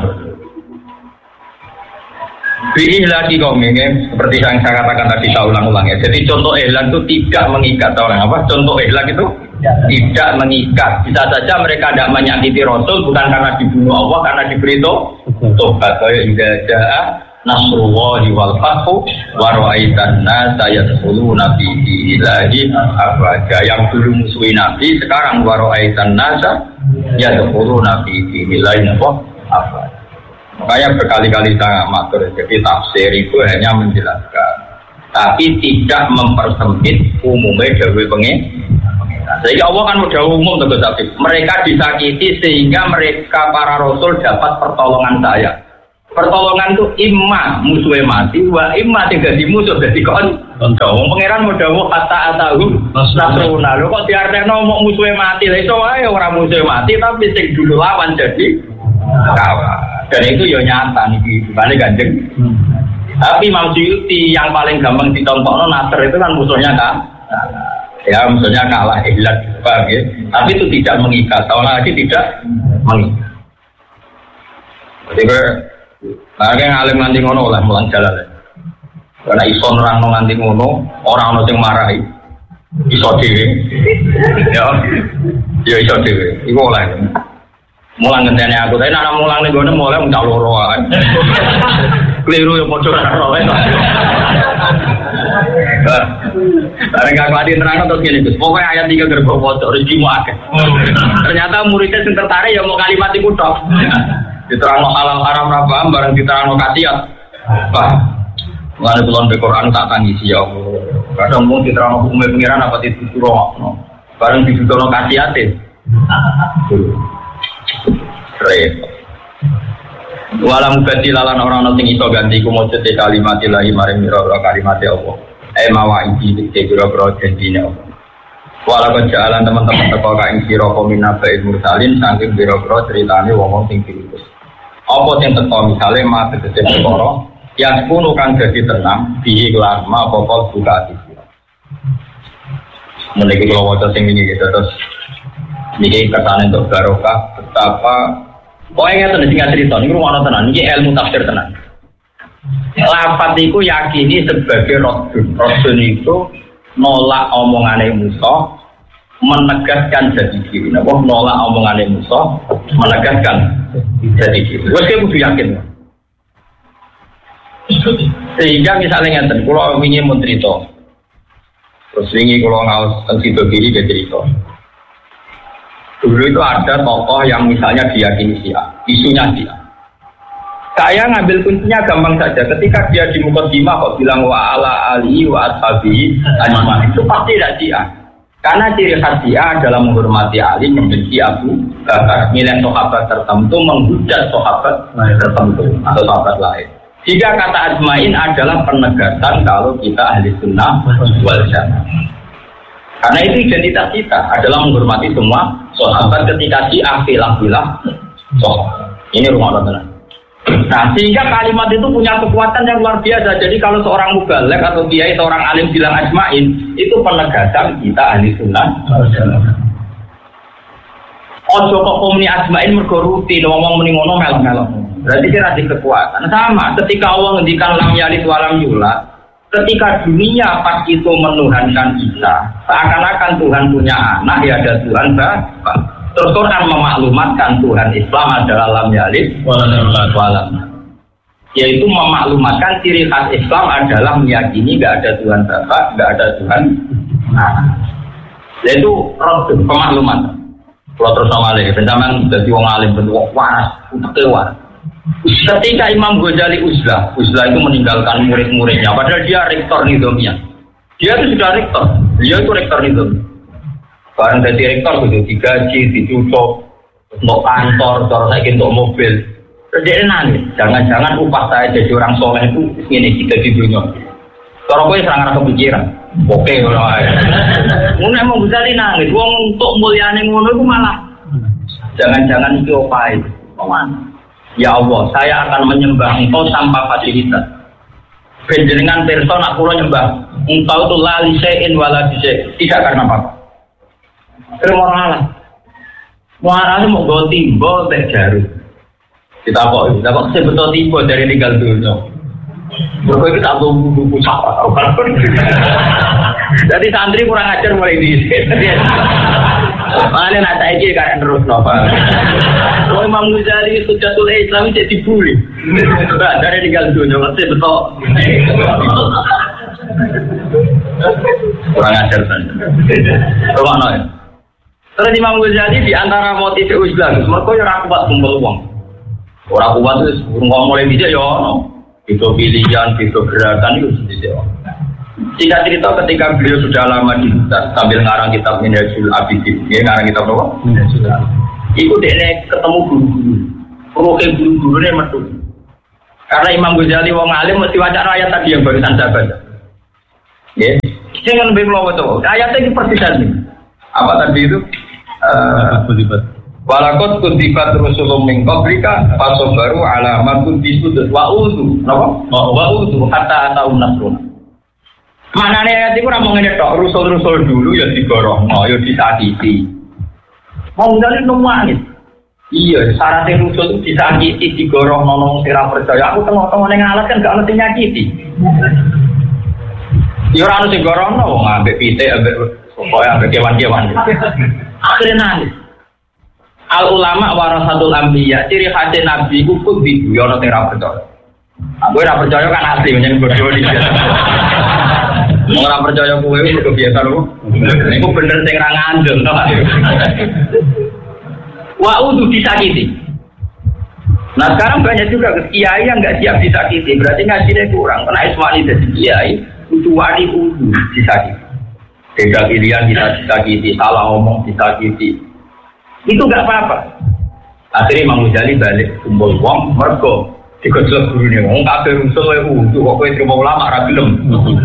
Pilih lagi kaum ini seperti yang saya katakan tadi saya ulang-ulang ya. Jadi contoh ihlan itu tidak mengikat orang apa? Contoh ihlan itu tidak mengikat. Bisa saja mereka tidak menyakiti Rasul bukan karena dibunuh Allah, karena diberi tobat. Kayak juga jaa nasrullahi wal fathu wa ra'aitan nasa yadkhuluna fi dinillahi afwaja. Yang dulu musuhin Nabi sekarang wa ra'aitan nasa yadkhuluna fi dinillahi afwaja. Makanya berkali-kali saya matur, jadi tafsir itu hanya menjelaskan, tapi tidak mempersempit umumnya dawuh pengen. Sehingga Allah kan udah umum tegur tapi mereka disakiti sehingga mereka para rasul dapat pertolongan saya. Pertolongan itu imma musuhnya mati, wa imma tidak dimusuh jadi kon. Wong pangeran mau dawuh kata atahu nasruna. Lho kok diartekno mau musuhnya mati, lha iso wae ora musuhnya mati tapi sing dulu lawan jadi kawan. Dan itu ya nyata niki bukane Kanjeng. Hmm. Tapi Imam Suyuti yang paling gampang dicontohno Nasr itu kan musuhnya kan. Ya musuhnya kalah ilat, paham ya? Tapi itu tidak mengikat, tahun lagi tidak mengikat. Jadi nah yang alim nganti ngono lah mulang jalan. Karena iso nerangno nganti ngono, orang ono sing marahi. Iso dhewe. Ya. Ya iso dhewe. Iku oleh. Mulang ngenteni aku, tapi nek mulang ning gone mulai muncul loro ae. Keliru yo padha karo wae. Bareng gak kuati nerangno terus ngene Gus. Pokoke ayat tiga gerbang waca rezekimu akeh. Ternyata muridnya sing tertarik ya mau kalimat iku tok. Diterangno halal haram ra paham bareng diterangno kasiat. Wah. Mulane kula ndek Quran tak tangisi ya Allah. Kadang mung diterangno hukume pengiran apa dituturno. Bareng dituturno kasiate. Repot. Walam ganti lalan orang sing iso ganti ku mujud kalimat ilahi maring mira-mira kalimat Allah. Eh mawaidi iki pira-pira janjine Allah. Walau jalan teman-teman teko ka ing sira komina ba'id mursalin saking pira-pira critane wong sing diutus. Apa sing teko misale ma tegese perkara yang kuno kang dadi tenang bihi kelar ma apa buka ati. Meniki kula waca sing iki terus niki katane untuk barokah betapa pokoknya ngeten sing cerita niku ono tenan iki ilmu tafsir tenan. Lafaz iku yakini sebagai rasul. Rasul itu nolak omongane Musa, menegaskan jadi diri. Napa nolak omongane Musa, menegaskan jadi diri. Wes kudu yakin. Sehingga misalnya ngeten, kula wingi mun crita. Terus wingi kula ngaos teng sido kiri ke cerita. Dulu itu ada tokoh yang misalnya diyakini Syiah, isunya Syiah. Saya ngambil kuncinya gampang saja. Ketika dia di Muqaddimah kok bilang wa ala ali wa ashabi ajmain, itu pasti tidak Syiah. Karena ciri khas Syiah adalah menghormati Ali, membenci Abu Bakar, milih sahabat tertentu, menghujat sahabat tertentu atau sahabat lain. Jika kata ajmain adalah penegasan kalau kita ahli sunnah wal jamaah. Karena itu identitas kita adalah menghormati semua sahabat ketika Syiah filah-filah sahabat. Ini rumah Allah. Nah, sehingga kalimat itu punya kekuatan yang luar biasa. Jadi kalau seorang mubalek atau kiai, seorang alim bilang ajmain, itu penegasan kita ahli sunnah. Ojo kok komuni ajmain mergo rutin ngomong muni ngono melok-melok. Berarti kira di kekuatan. Sama ketika Allah ngendikan lam yalid walam yulad. Ketika dunia pas itu menuhankan Isa, seakan-akan Tuhan punya anak, ya ada Tuhan Bapak. Terus Quran memaklumatkan Tuhan Islam adalah lam yalid walam. Yaitu memaklumatkan ciri khas Islam adalah meyakini tidak ada Tuhan Bapak, tidak ada Tuhan anak. Yaitu roh pemakluman. Kalau terus sama lagi, pencaman jadi wong alim bentuk waras, untuk keluar. Ketika Imam Ghazali uzlah, uzlah itu meninggalkan murid-muridnya, padahal dia rektor nizamiyah. Dia itu sudah rektor, dia itu rektor nizamiyah. Barang jadi rektor itu digaji, dicucuk, untuk kantor, terus lagi untuk mobil. Terus dia nangis, jangan-jangan upah saya jadi orang soleh itu ini kita di dunia. Kalau gue serang rasa pikiran, oke kalau aja. Mungkin Imam Ghazali nangis, uang untuk muliane ngono itu malah jangan-jangan itu apa itu, mana? Ya Allah, saya akan menyembah engkau tanpa fasilitas. Penjenengan person aku lo nyembah engkau itu la lisein wala bise. Tidak karena apa-apa. Terima Allah. Muara mau bawa timbo teh jarum. Kita kok, kita kok sebetul timbo dari tinggal dunia. Berkoi kita belum buku siapa? Jadi santri kurang ajar mulai di sini. Mana nak saya jadi kayak terus novel. Kalau Imam Ghazali Hujatul Islam jadi dibully. Dari tinggal dunia masih betul. Kurang ajar saja. Rumah noy. Terus Imam Ghazali di antara motif Islam, mereka yang rakyat kumpul uang. Orang kuat itu ngomong mulai bisa ya, no. Itu pilihan, itu gerakan itu bisa. Singkat cerita ketika beliau sudah lama di hutan sambil ngarang kitab Minhajul Abidin, dia ngarang kitab apa? Minhajul Abidin. Itu dia ketemu guru-guru, roke guru-gurunya metu. Karena Imam Ghazali wong alim mesti waca ayat tadi yang barusan saya baca. Ya, jangan lebih melawat tuh. Ayatnya itu persis tadi. Apa tadi itu? Walakot kuntibat Rasulullah min qablika fasabaru ala ma kuntisud wa udu. Napa? Wa udu hatta atau nasrun. Manane ayat iku ora mung ngene tok, rusul-rusul dulu ya digorohno, ya disakiti. Wong dalem nangis. Iya, syaratnya rusul itu disakiti, digorohno nang sira percaya. Aku tengok-tengok ning alat kan gak ono sing nyakiti. Ya ora ono sing gorohno wong ambek pitik ambek pokoke ambek kewan-kewan. Akhirnya nangis. Al ulama warasatul anbiya, ciri khas nabi ku kudu yo ono sing ora percaya. Aku ora percaya kan asli menyen bodoh iki. Ora percaya kowe wis kebiasaan lho. Niku bener sing ra ngandel to. Wa udu disakiti. Nah sekarang banyak juga kiai yang nggak siap disakiti, berarti ngajinya kurang. Karena ismani dari kiai itu wani udu disakiti. Beda pilihan kita disakiti, salah ngomong disakiti. Itu nggak apa-apa. Akhirnya Imam Ghazali balik kumpul wong mergo dikocok gurune wong kabeh rusul wae udu kok kowe terima ulama ra gelem.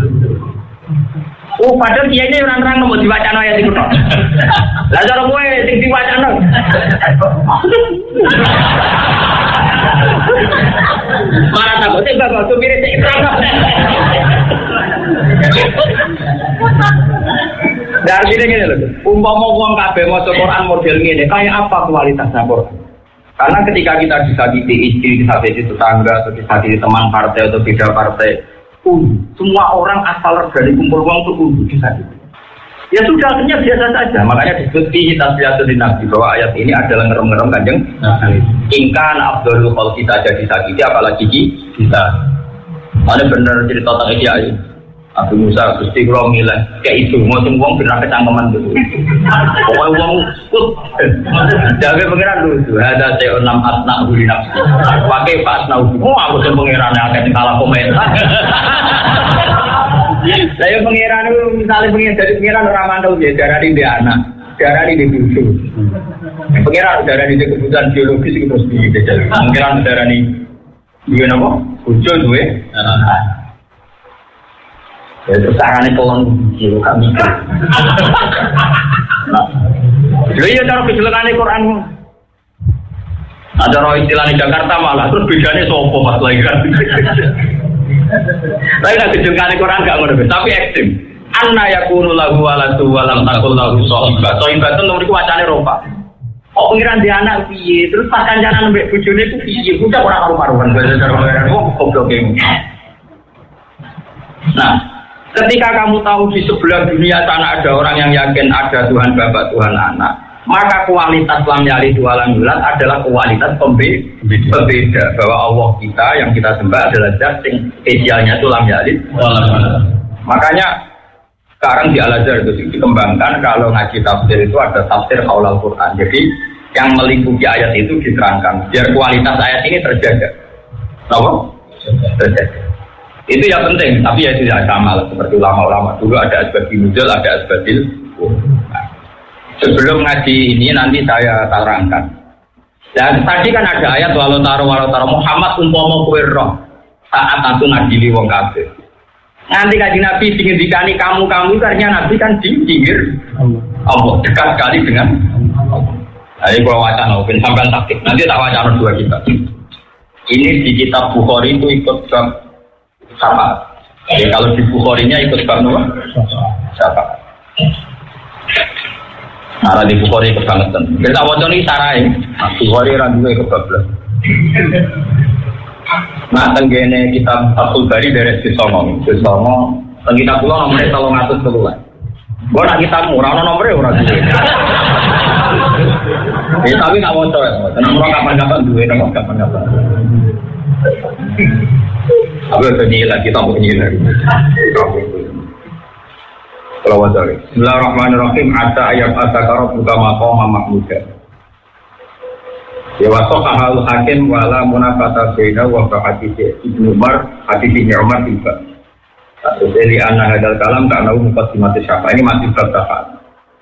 Oh, padahal kiai ini orang-orang mau diwacana ayat itu tok. Lah cara kowe sing diwacana. Marah tak kok enggak kok mirip sik terang. Dari sini gini loh, umpama wong kabeh maca Quran model ngene, kayak apa kualitasnya Quran? Karena ketika kita disakiti istri, disakiti tetangga, atau disakiti teman partai atau beda partai, uh, semua orang asal dari kumpul uang itu uh, disakiti. Ya sudah, akhirnya biasa saja. Makanya disebut kita tasbihatul nabi bahwa ayat ini adalah ngerem-ngerem kanjeng. Ingkan Abdul kalau kita jadi disakiti, apalagi kita. Mana benar cerita tentang Kiai Abu Musa Gusti kula milih kayak itu mau wong benar kecangkeman itu. Pokoknya wong kut. Jaga pengiran dulu. Ada saya enam asna huli nafsi. Pakai pas nau. Oh aku sing pengiran akeh kalah komentar. Saya pengiran itu misalnya pengiran dari pengiran ora mandau dia darani dia anak, darani dia cucu. Pengiran darani dia kebutuhan biologis itu terus dijaga. Pengiran darani dia napa? Cucu duwe. Ya terus arane tolong jero gak mikir. Nah. Lha iya cara kejelekane Quran. Ada roh istilahnya Jakarta malah terus bedane sapa Mas lagi kan. Tapi nek kejelekane Quran gak ngono tapi ekstrem. Anna yakunu lahu waladu wa lam takul lahu sahibah. Sahibah itu nomor iku wacane ropa. Oh pengiran dia anak piye terus pas kancanan mbek bojone ku piye udah ora karo-karuan cara kok goblok iki. Nah, ketika kamu tahu di sebelah dunia sana ada orang yang yakin ada Tuhan Bapa, Tuhan Anak, maka kualitas lam yalid wa lam yulad adalah kualitas pembeda bahwa Allah kita yang kita sembah adalah zat yang spesialnya itu lam yalid wa lam yulad. Makanya sekarang di Al-Azhar itu dikembangkan kalau ngaji tafsir itu ada tafsir qaulul Quran. Jadi yang melingkupi ayat itu diterangkan biar kualitas ayat ini terjaga. Apa? Terjaga. Itu yang penting, tapi ya tidak sama lah seperti ulama-ulama dulu ada asbabil nuzul, ada asbabil. Nah, sebelum ngaji ini nanti saya terangkan. Dan tadi kan ada ayat walau taro walau taro Muhammad umpama kowe roh saat aku ngadili wong kafir. Nanti kaji Nabi dikendikani kamu-kamu karena Nabi kan di pinggir Allah dekat sekali dengan Allah. Nah, ini kalau wacana, mungkin sampai taktik. Nanti tak wacana dua kita. Ini di kitab Bukhari itu ikut bab sama. Jadi kalau di Bukhari-nya ikut bab apa? Siapa? Nah, di Bukhari ikut banget. Kita wacana ini sarai. Nah, Bukhari randu ikut bab. Nah, tenggene kitab Fathul Bari dari Sisongo. Sisongo, kita pulang nomornya kalau ngatur keluar. Gua nak kita murah, nomornya orang itu. Eh, tapi nggak mau coba. Nomor kapan-kapan dua, nomor kapan-kapan. Tapi udah nyilat, kita mau nyilat. Kalau wajar. Bismillahirrahmanirrahim. Ada ayat asakara buka maqama mahmuda. Ya wasok ahal hakim wala munafata baina wa hadis Ibnu Umar hadis Ibnu Umar tiba. Jadi anak hadal kalam karena mukadimah syafa ini masih bertahan.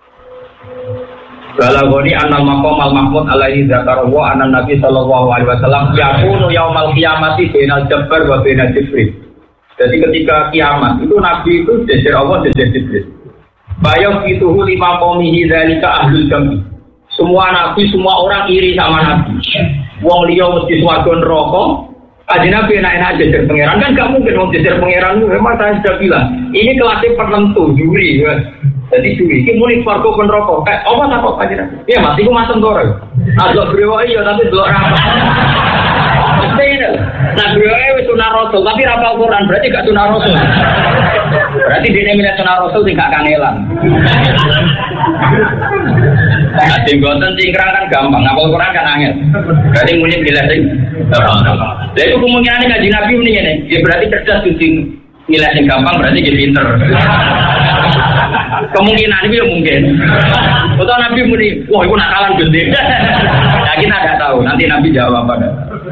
Balagoni annal maqam al mahmud alaihi zakarahu anna nabi sallallahu alaihi wasallam yakunu yaumal qiyamati bainal jabbar wa bainal jibril. Jadi ketika kiamat itu nabi itu jejer Allah jejer jibril. Bayang fituhu lima qaumihi zalika ahlul jami. Semua nabi semua orang iri sama nabi. Wong liya mesti swarga neraka. Aji nabi enak-enak jejer pangeran kan gak mungkin wong jejer pangeran. Memang saya sudah bilang ini kelasnya penentu juri ya. Jadi juri, ini mulai farko penrokok. Kayak apa tak kok aja? Ya mati ku masem dora. Agak brewa iya tapi dua apa? Mesti ini. Nah brewa itu sunah rasul tapi rapal Quran berarti gak sunah rasul. Berarti dia milih sunah rasul tidak kangelan. Nah tinggotan cingkrang kan gampang, ngapal Quran kan angel. Berarti mulai pilih sing. Jadi itu kemungkinan ngaji Nabi ini nih. Ya berarti cerdas kucing. Nilai yang gampang berarti dia pinter. Kemungkinan itu ya mungkin. Betul Nabi muni, wah itu nakalan gede. Nah kita tidak tahu. Nanti Nabi jawab apa.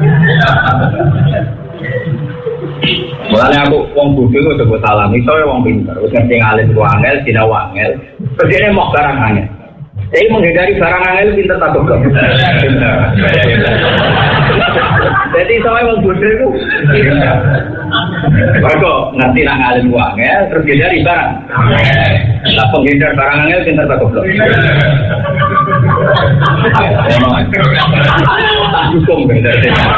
Mulanya aku wong bodoh itu sebut salam. Misalnya wong pinter, terus ngerti ngalir ku angel, tidak wangel. Terus dia mau barang angel. Jadi menghindari barang angel pinter tak goblok. Jadi sampai wong bodoh itu. Mereka ngerti nak ngalim uang ya, terus hindari barang. Lah penghindar barang angel pintar tak goblok. Tak hukum bener.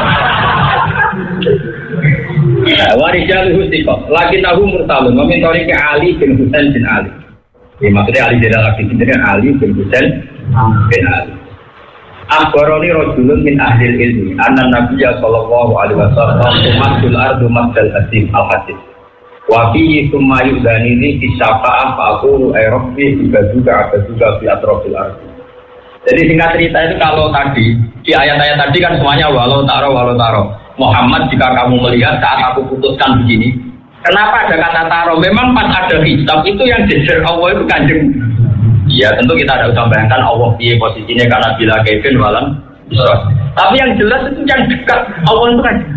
Warijal husiko, lagi tahu mursalun, memintori ke Ali bin Husain bin Ali. Ya, maksudnya Ali jadi lagi sendiri Ali bin Husain bin Ali. Akhbaroni rajulun min ahli ilmi anna nabiyya sallallahu alaihi wasallam tumatul ardu masdal hasim al hadis wa fihi thumma yudhanini fi syafa'ah fa'aqulu ay rabbi juga juga ada juga fi atrafil ardi. Jadi singkat cerita itu kalau tadi di ayat-ayat tadi kan semuanya walau taro walau taro Muhammad jika kamu melihat saat aku putuskan begini, kenapa ada kata taro? Memang pas ada hisab itu yang jejer Allah itu kanjeng. Ya tentu kita ada usah bayangkan Allah di posisinya karena bila Kevin walam Isra. Tapi yang jelas itu yang dekat Allah itu kan.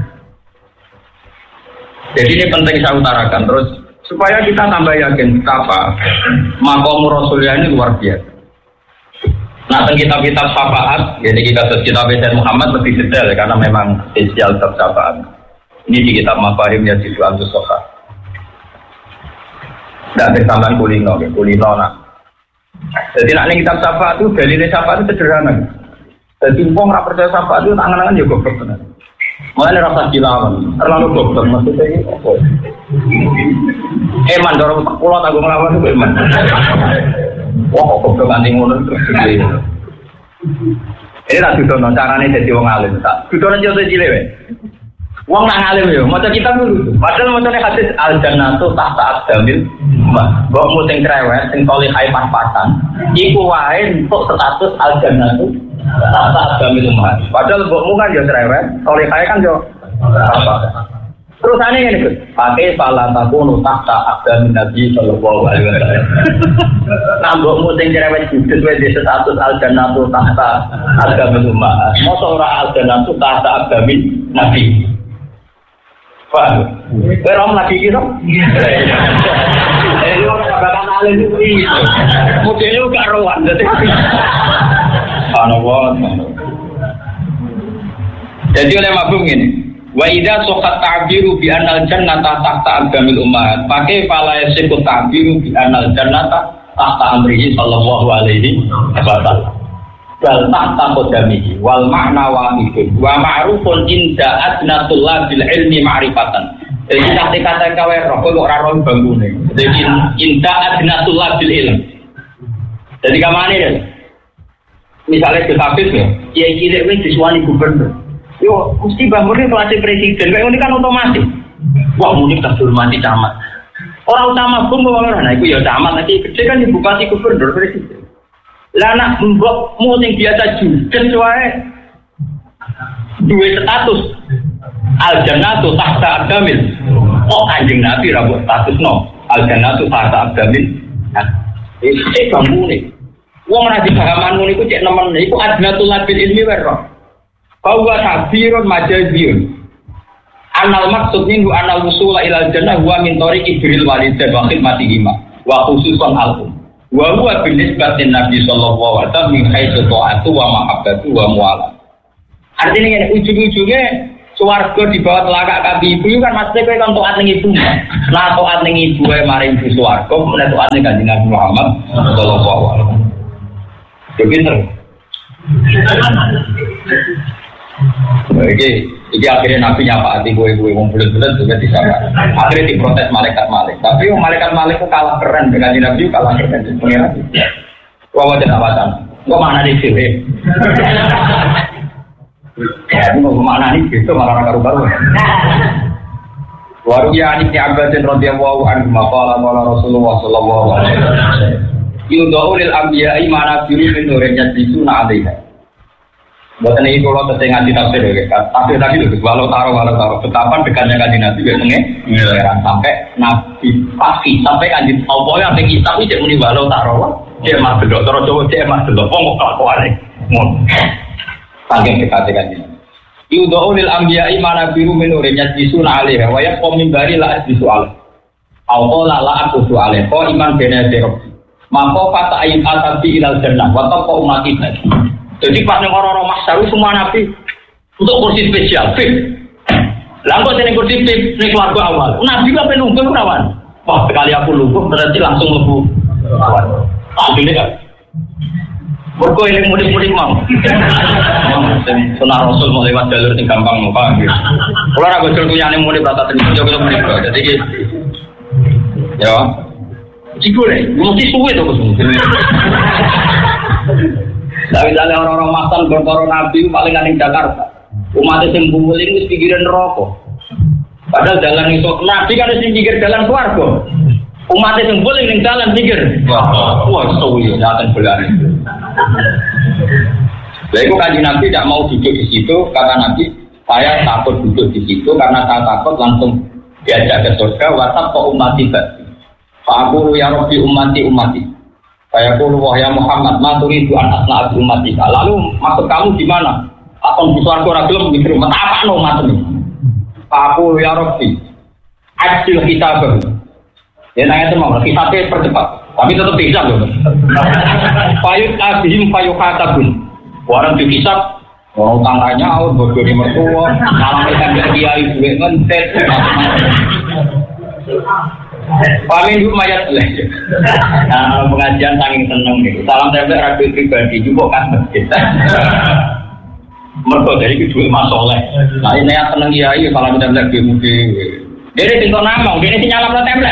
Jadi ini penting saya utarakan terus supaya kita tambah yakin apa maqam Rasulullah ini luar biasa. Nah tentang kitab-kitab syafaat, jadi kita kitab Sayyid Muhammad lebih detail karena memang spesial kitab syafaat. Ini di kitab Mafarim Yazid Al-Mustafa. Tidak bersamaan kulino, kulino nak. Jadi nak kitab syafaat itu dalilnya syafaat itu sederhana. Jadi uang nak percaya syafaat itu tangan-tangan juga goblok benar. Mulai rasa kilauan, terlalu goblok maksudnya ini apa? Eman dorong pulau tanggung lawan itu eman. Wah goblok anti ngono terus gede. Ini tak dudono carane jadi wong alim tak. Dudono yo cilik. Wong nang alim yo, maca kitab dulu. Padahal macane hadis al-jannatu tahta aqdamil ummah. Mbok mu sing krewet, sing salihai pas-pasan, iku wae entuk status al-jannatu tahta aqdamil ummah. Padahal mbokmu kan yo krewet, salihai kan yo apa. Terus aneh ngene, Gus. Pakai salah takunu tahta aqdamin Nabi sallallahu alaihi wasallam. Nah mbokmu sing krewet judes wae di status al-jannatu tahta aqdamil ummah. Mosok ora al-jannatu tahta aqdamin Nabi. Pak, berom lagi gitu. Jadi orang bakal alim itu, modelnya juga rawan. Jadi, anawat. Jadi oleh mabung ini, wa idza sokat ta'biru bi anal jannata tahta aqdamil ummahat. Pakai pala yasqut ta'biru bi anal jannata tahta amrihi sallallahu alaihi wasallam. Bal tahta qadamihi wal ma'na wahidun wa ma'rufun inda adnatullah bil ilmi ma'rifatan. Jadi kata-kata kawe roh kok ora roh bangune. Jadi inda adnatullah bil ilm. Jadi kamane ya. Misalnya ke Hafiz ya, ya cilik wis disuwani gubernur. Yo mesti bangunnya kelas presiden. Kayak ini kan otomatis. Wah, muni tak hormati camat. Orang utama pun bawa nah iku ya camat nanti gede kan bupati gubernur presiden. Lah nak mbokmu sing biasa judes wae duwe status al-jannatu tahta aqdamil. Oh Kanjeng Nabi ra mbok statusno al-jannatu tahta aqdamil. Nah, iki bangune. Wong ra dipahaman ngono iku cek nemen iku adnatul bil ilmi wae roh. Bahwa takbirun majaziyun. Anal maksud minhu anal wusula ilal jannah huwa min tariqi birril walidain wa khidmatihima wa khususan al-um. Wa huwa binisbatin Nabi sallallahu alaihi wasallam min haitsu ta'atu wa mahabbatu wa muwala. Artinya ini ujung-ujungnya swarga di bawah telapak kaki ibu kan mesti kowe kan taat ning ibu. Lah taat ning ibu e maring ibu swarga, menawa taat ning Kanjeng Nabi Muhammad sallallahu alaihi wasallam. Begitu. Oke, ini akhirnya Nabi nyapa hati gue-gue wong bulan-bulan juga disapa. Akhirnya diprotes malaikat-malaikat. Tapi malaikat-malaikat itu kalah keren dengan Nabi, kalah keren dengan pengiran. Wah, wajah awatan. Kok mana di sini? Ya, ini mau mana nih? Itu malah karu-karu. Waruya anik Abbasin radhiyallahu anhu maqala qala Rasulullah sallallahu alaihi wasallam. Yudau lil anbiya'i mana biru min nurin yasbisuna 'alaiha. Buatan ini kalau testing ngaji tafsir ya, tafsir tadi itu walau taruh walau taruh betapa dekatnya kaji nabi biasanya ngileran sampai nabi pasti sampai kaji apa ya sampai kitab itu jadi muni walau taruh dia mah belok taruh coba dia mah belok ngomong kelakuan nih ngomong saking dekatnya kaji nabi. Yudau lil anbiya'i mana biru menurin yasbisuna alaiha wa yaqum min bari la yasbisu alaiha. Au la la aku alaiha ko iman bena derok. Maka fata ayat al-tabi ilal jannah wa taqa umati. Jadi pas yang orang-orang masyarakat semua nabi untuk kursi spesial, fit. Lalu saya kursi fit, ini keluarga awal. Nabi kan penunggu kawan. Wah sekali aku lumpuh berarti langsung lumpuh. Ah ini kan. Berko ini mudik-mudik mau. Sunnah Rasul mau lewat jalur yang gampang mau paham. Kalau aku jual punya yang mudik rata terus juga kita mudik. Jadi gitu. Ya. Cikgu deh, mesti suwe tuh semua. Nah, misalnya orang-orang masan berkoron nabi paling aneh Jakarta. Umatnya yang kumpul ini pikiran rokok. Padahal jalan itu nabi kan harus pikir jalan keluarga. Umatnya yang kumpul ini jalan pikir. Wah, wah, suwi, jangan berani. Jadi kaji nabi tidak mau duduk di situ kata nabi saya takut duduk di situ karena saya takut langsung diajak ke surga. WhatsApp kok umati tadi. Pak Guru ya Rabbi umati umati. Saya pun wahya Muhammad maturi itu anak anak umat kita. Lalu maksud kamu di mana? Atau di suarga ragilum mikir apa no maturi? Aku ya Rabbi, adil kita ber. Ya nanya semua, kita percepat. Tapi tetap bisa loh. Payut abihim payuk katabun. Orang dihisap, orang tangannya out bodoh di mertua, malam kita kiai duit ngentet. Paling dulu mayat lah. Nah, pengajian saking seneng nih. Salam tempel rapi pribadi juga kan masjid. Mereka dari kedua masalah. Nah ini yang seneng kiai salam tempel di mudi. Dia tinggal nama, dia ini nyalam tempel.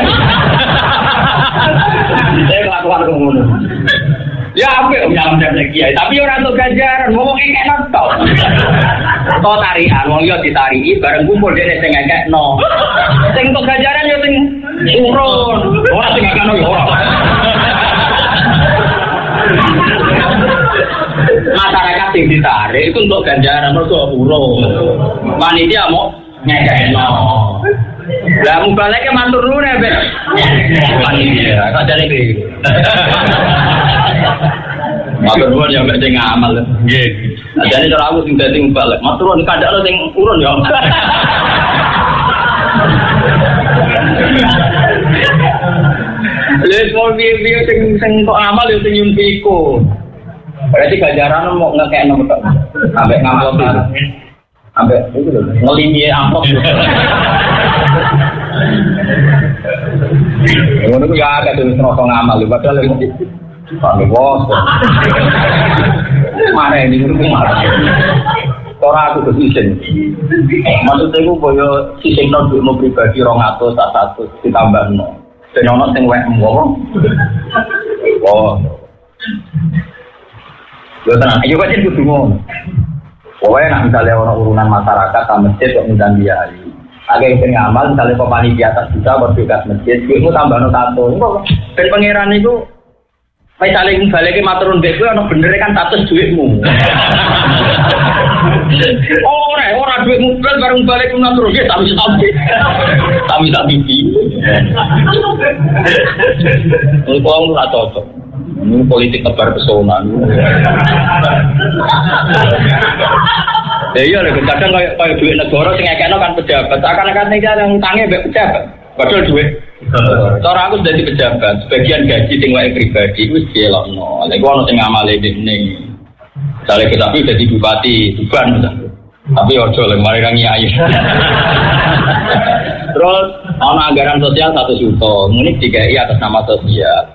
Saya kelakuan kemudian. Ya apa nyalam tempel kiai? Tapi orang tuh gajaran ngomong kayak nonton. Kau tarian, mau yo ditari, bareng kumpul dia sing ngekek no. Sing untuk gajaran yo sing urun, orang sing ngekek no yo ora. Masyarakat yang ditarik itu untuk ganjaran, mereka urun. Panitia mau ngekek no. Lah mubaleke matur nuwun ya, Bek. Panitia, kok jane iki. Matur nuwun ya mek sing ngamal. Nggih. Ajane cara aku sing dadi balik. Matur nuwun kandhakno sing urun ya. Les mau piye-piye sing sing kok amal yo sing nyun piko. Berarti ganjaran mau ngekekno tok. Sampai ngamal itu. Sampai itu lho, ngelimi amplop. Ngono ku ya agak terus ngerasa ngamal padahal iki. Pak bos. Mare ini ngono ku marah. Ora aku kesisen. Maksudnya ku koyo sising nang duitmu pribadi dua ratus satu ditambahno. Ben ono sing wek ngomong. Oh. Yo tenan, ayo kok kudu ngono. Pokoknya nak misalnya orang urunan masyarakat sama masjid kok ngundang dia. Agak yang ngamal misalnya kok panitia atas juga berdekat masjid, itu tambah no satu. Dan pangeran itu misalnya balik ke maturun beku, ono bener kan status duitmu. Ora, ora duitmu kan bareng balik ke maturun beku, tapi tapi tapi tapi. Untuk orang nggak cocok. Ini politik tebar pesona. Ya iya lho, kadang kayak kayak duit negara sing ngekekno kan pejabat. Akan-akan nek yang utangnya mbek pejabat. Padahal duit. Cara aku dadi pejabat, sebagian gaji sing wae pribadi wis dielokno. Lek ono sing ngamale dene. Sale kita pi dadi bupati Tuban. Tapi ojo lek mari nang nyai. Terus ana anggaran sosial satu juta, muni dikai atas nama sosial.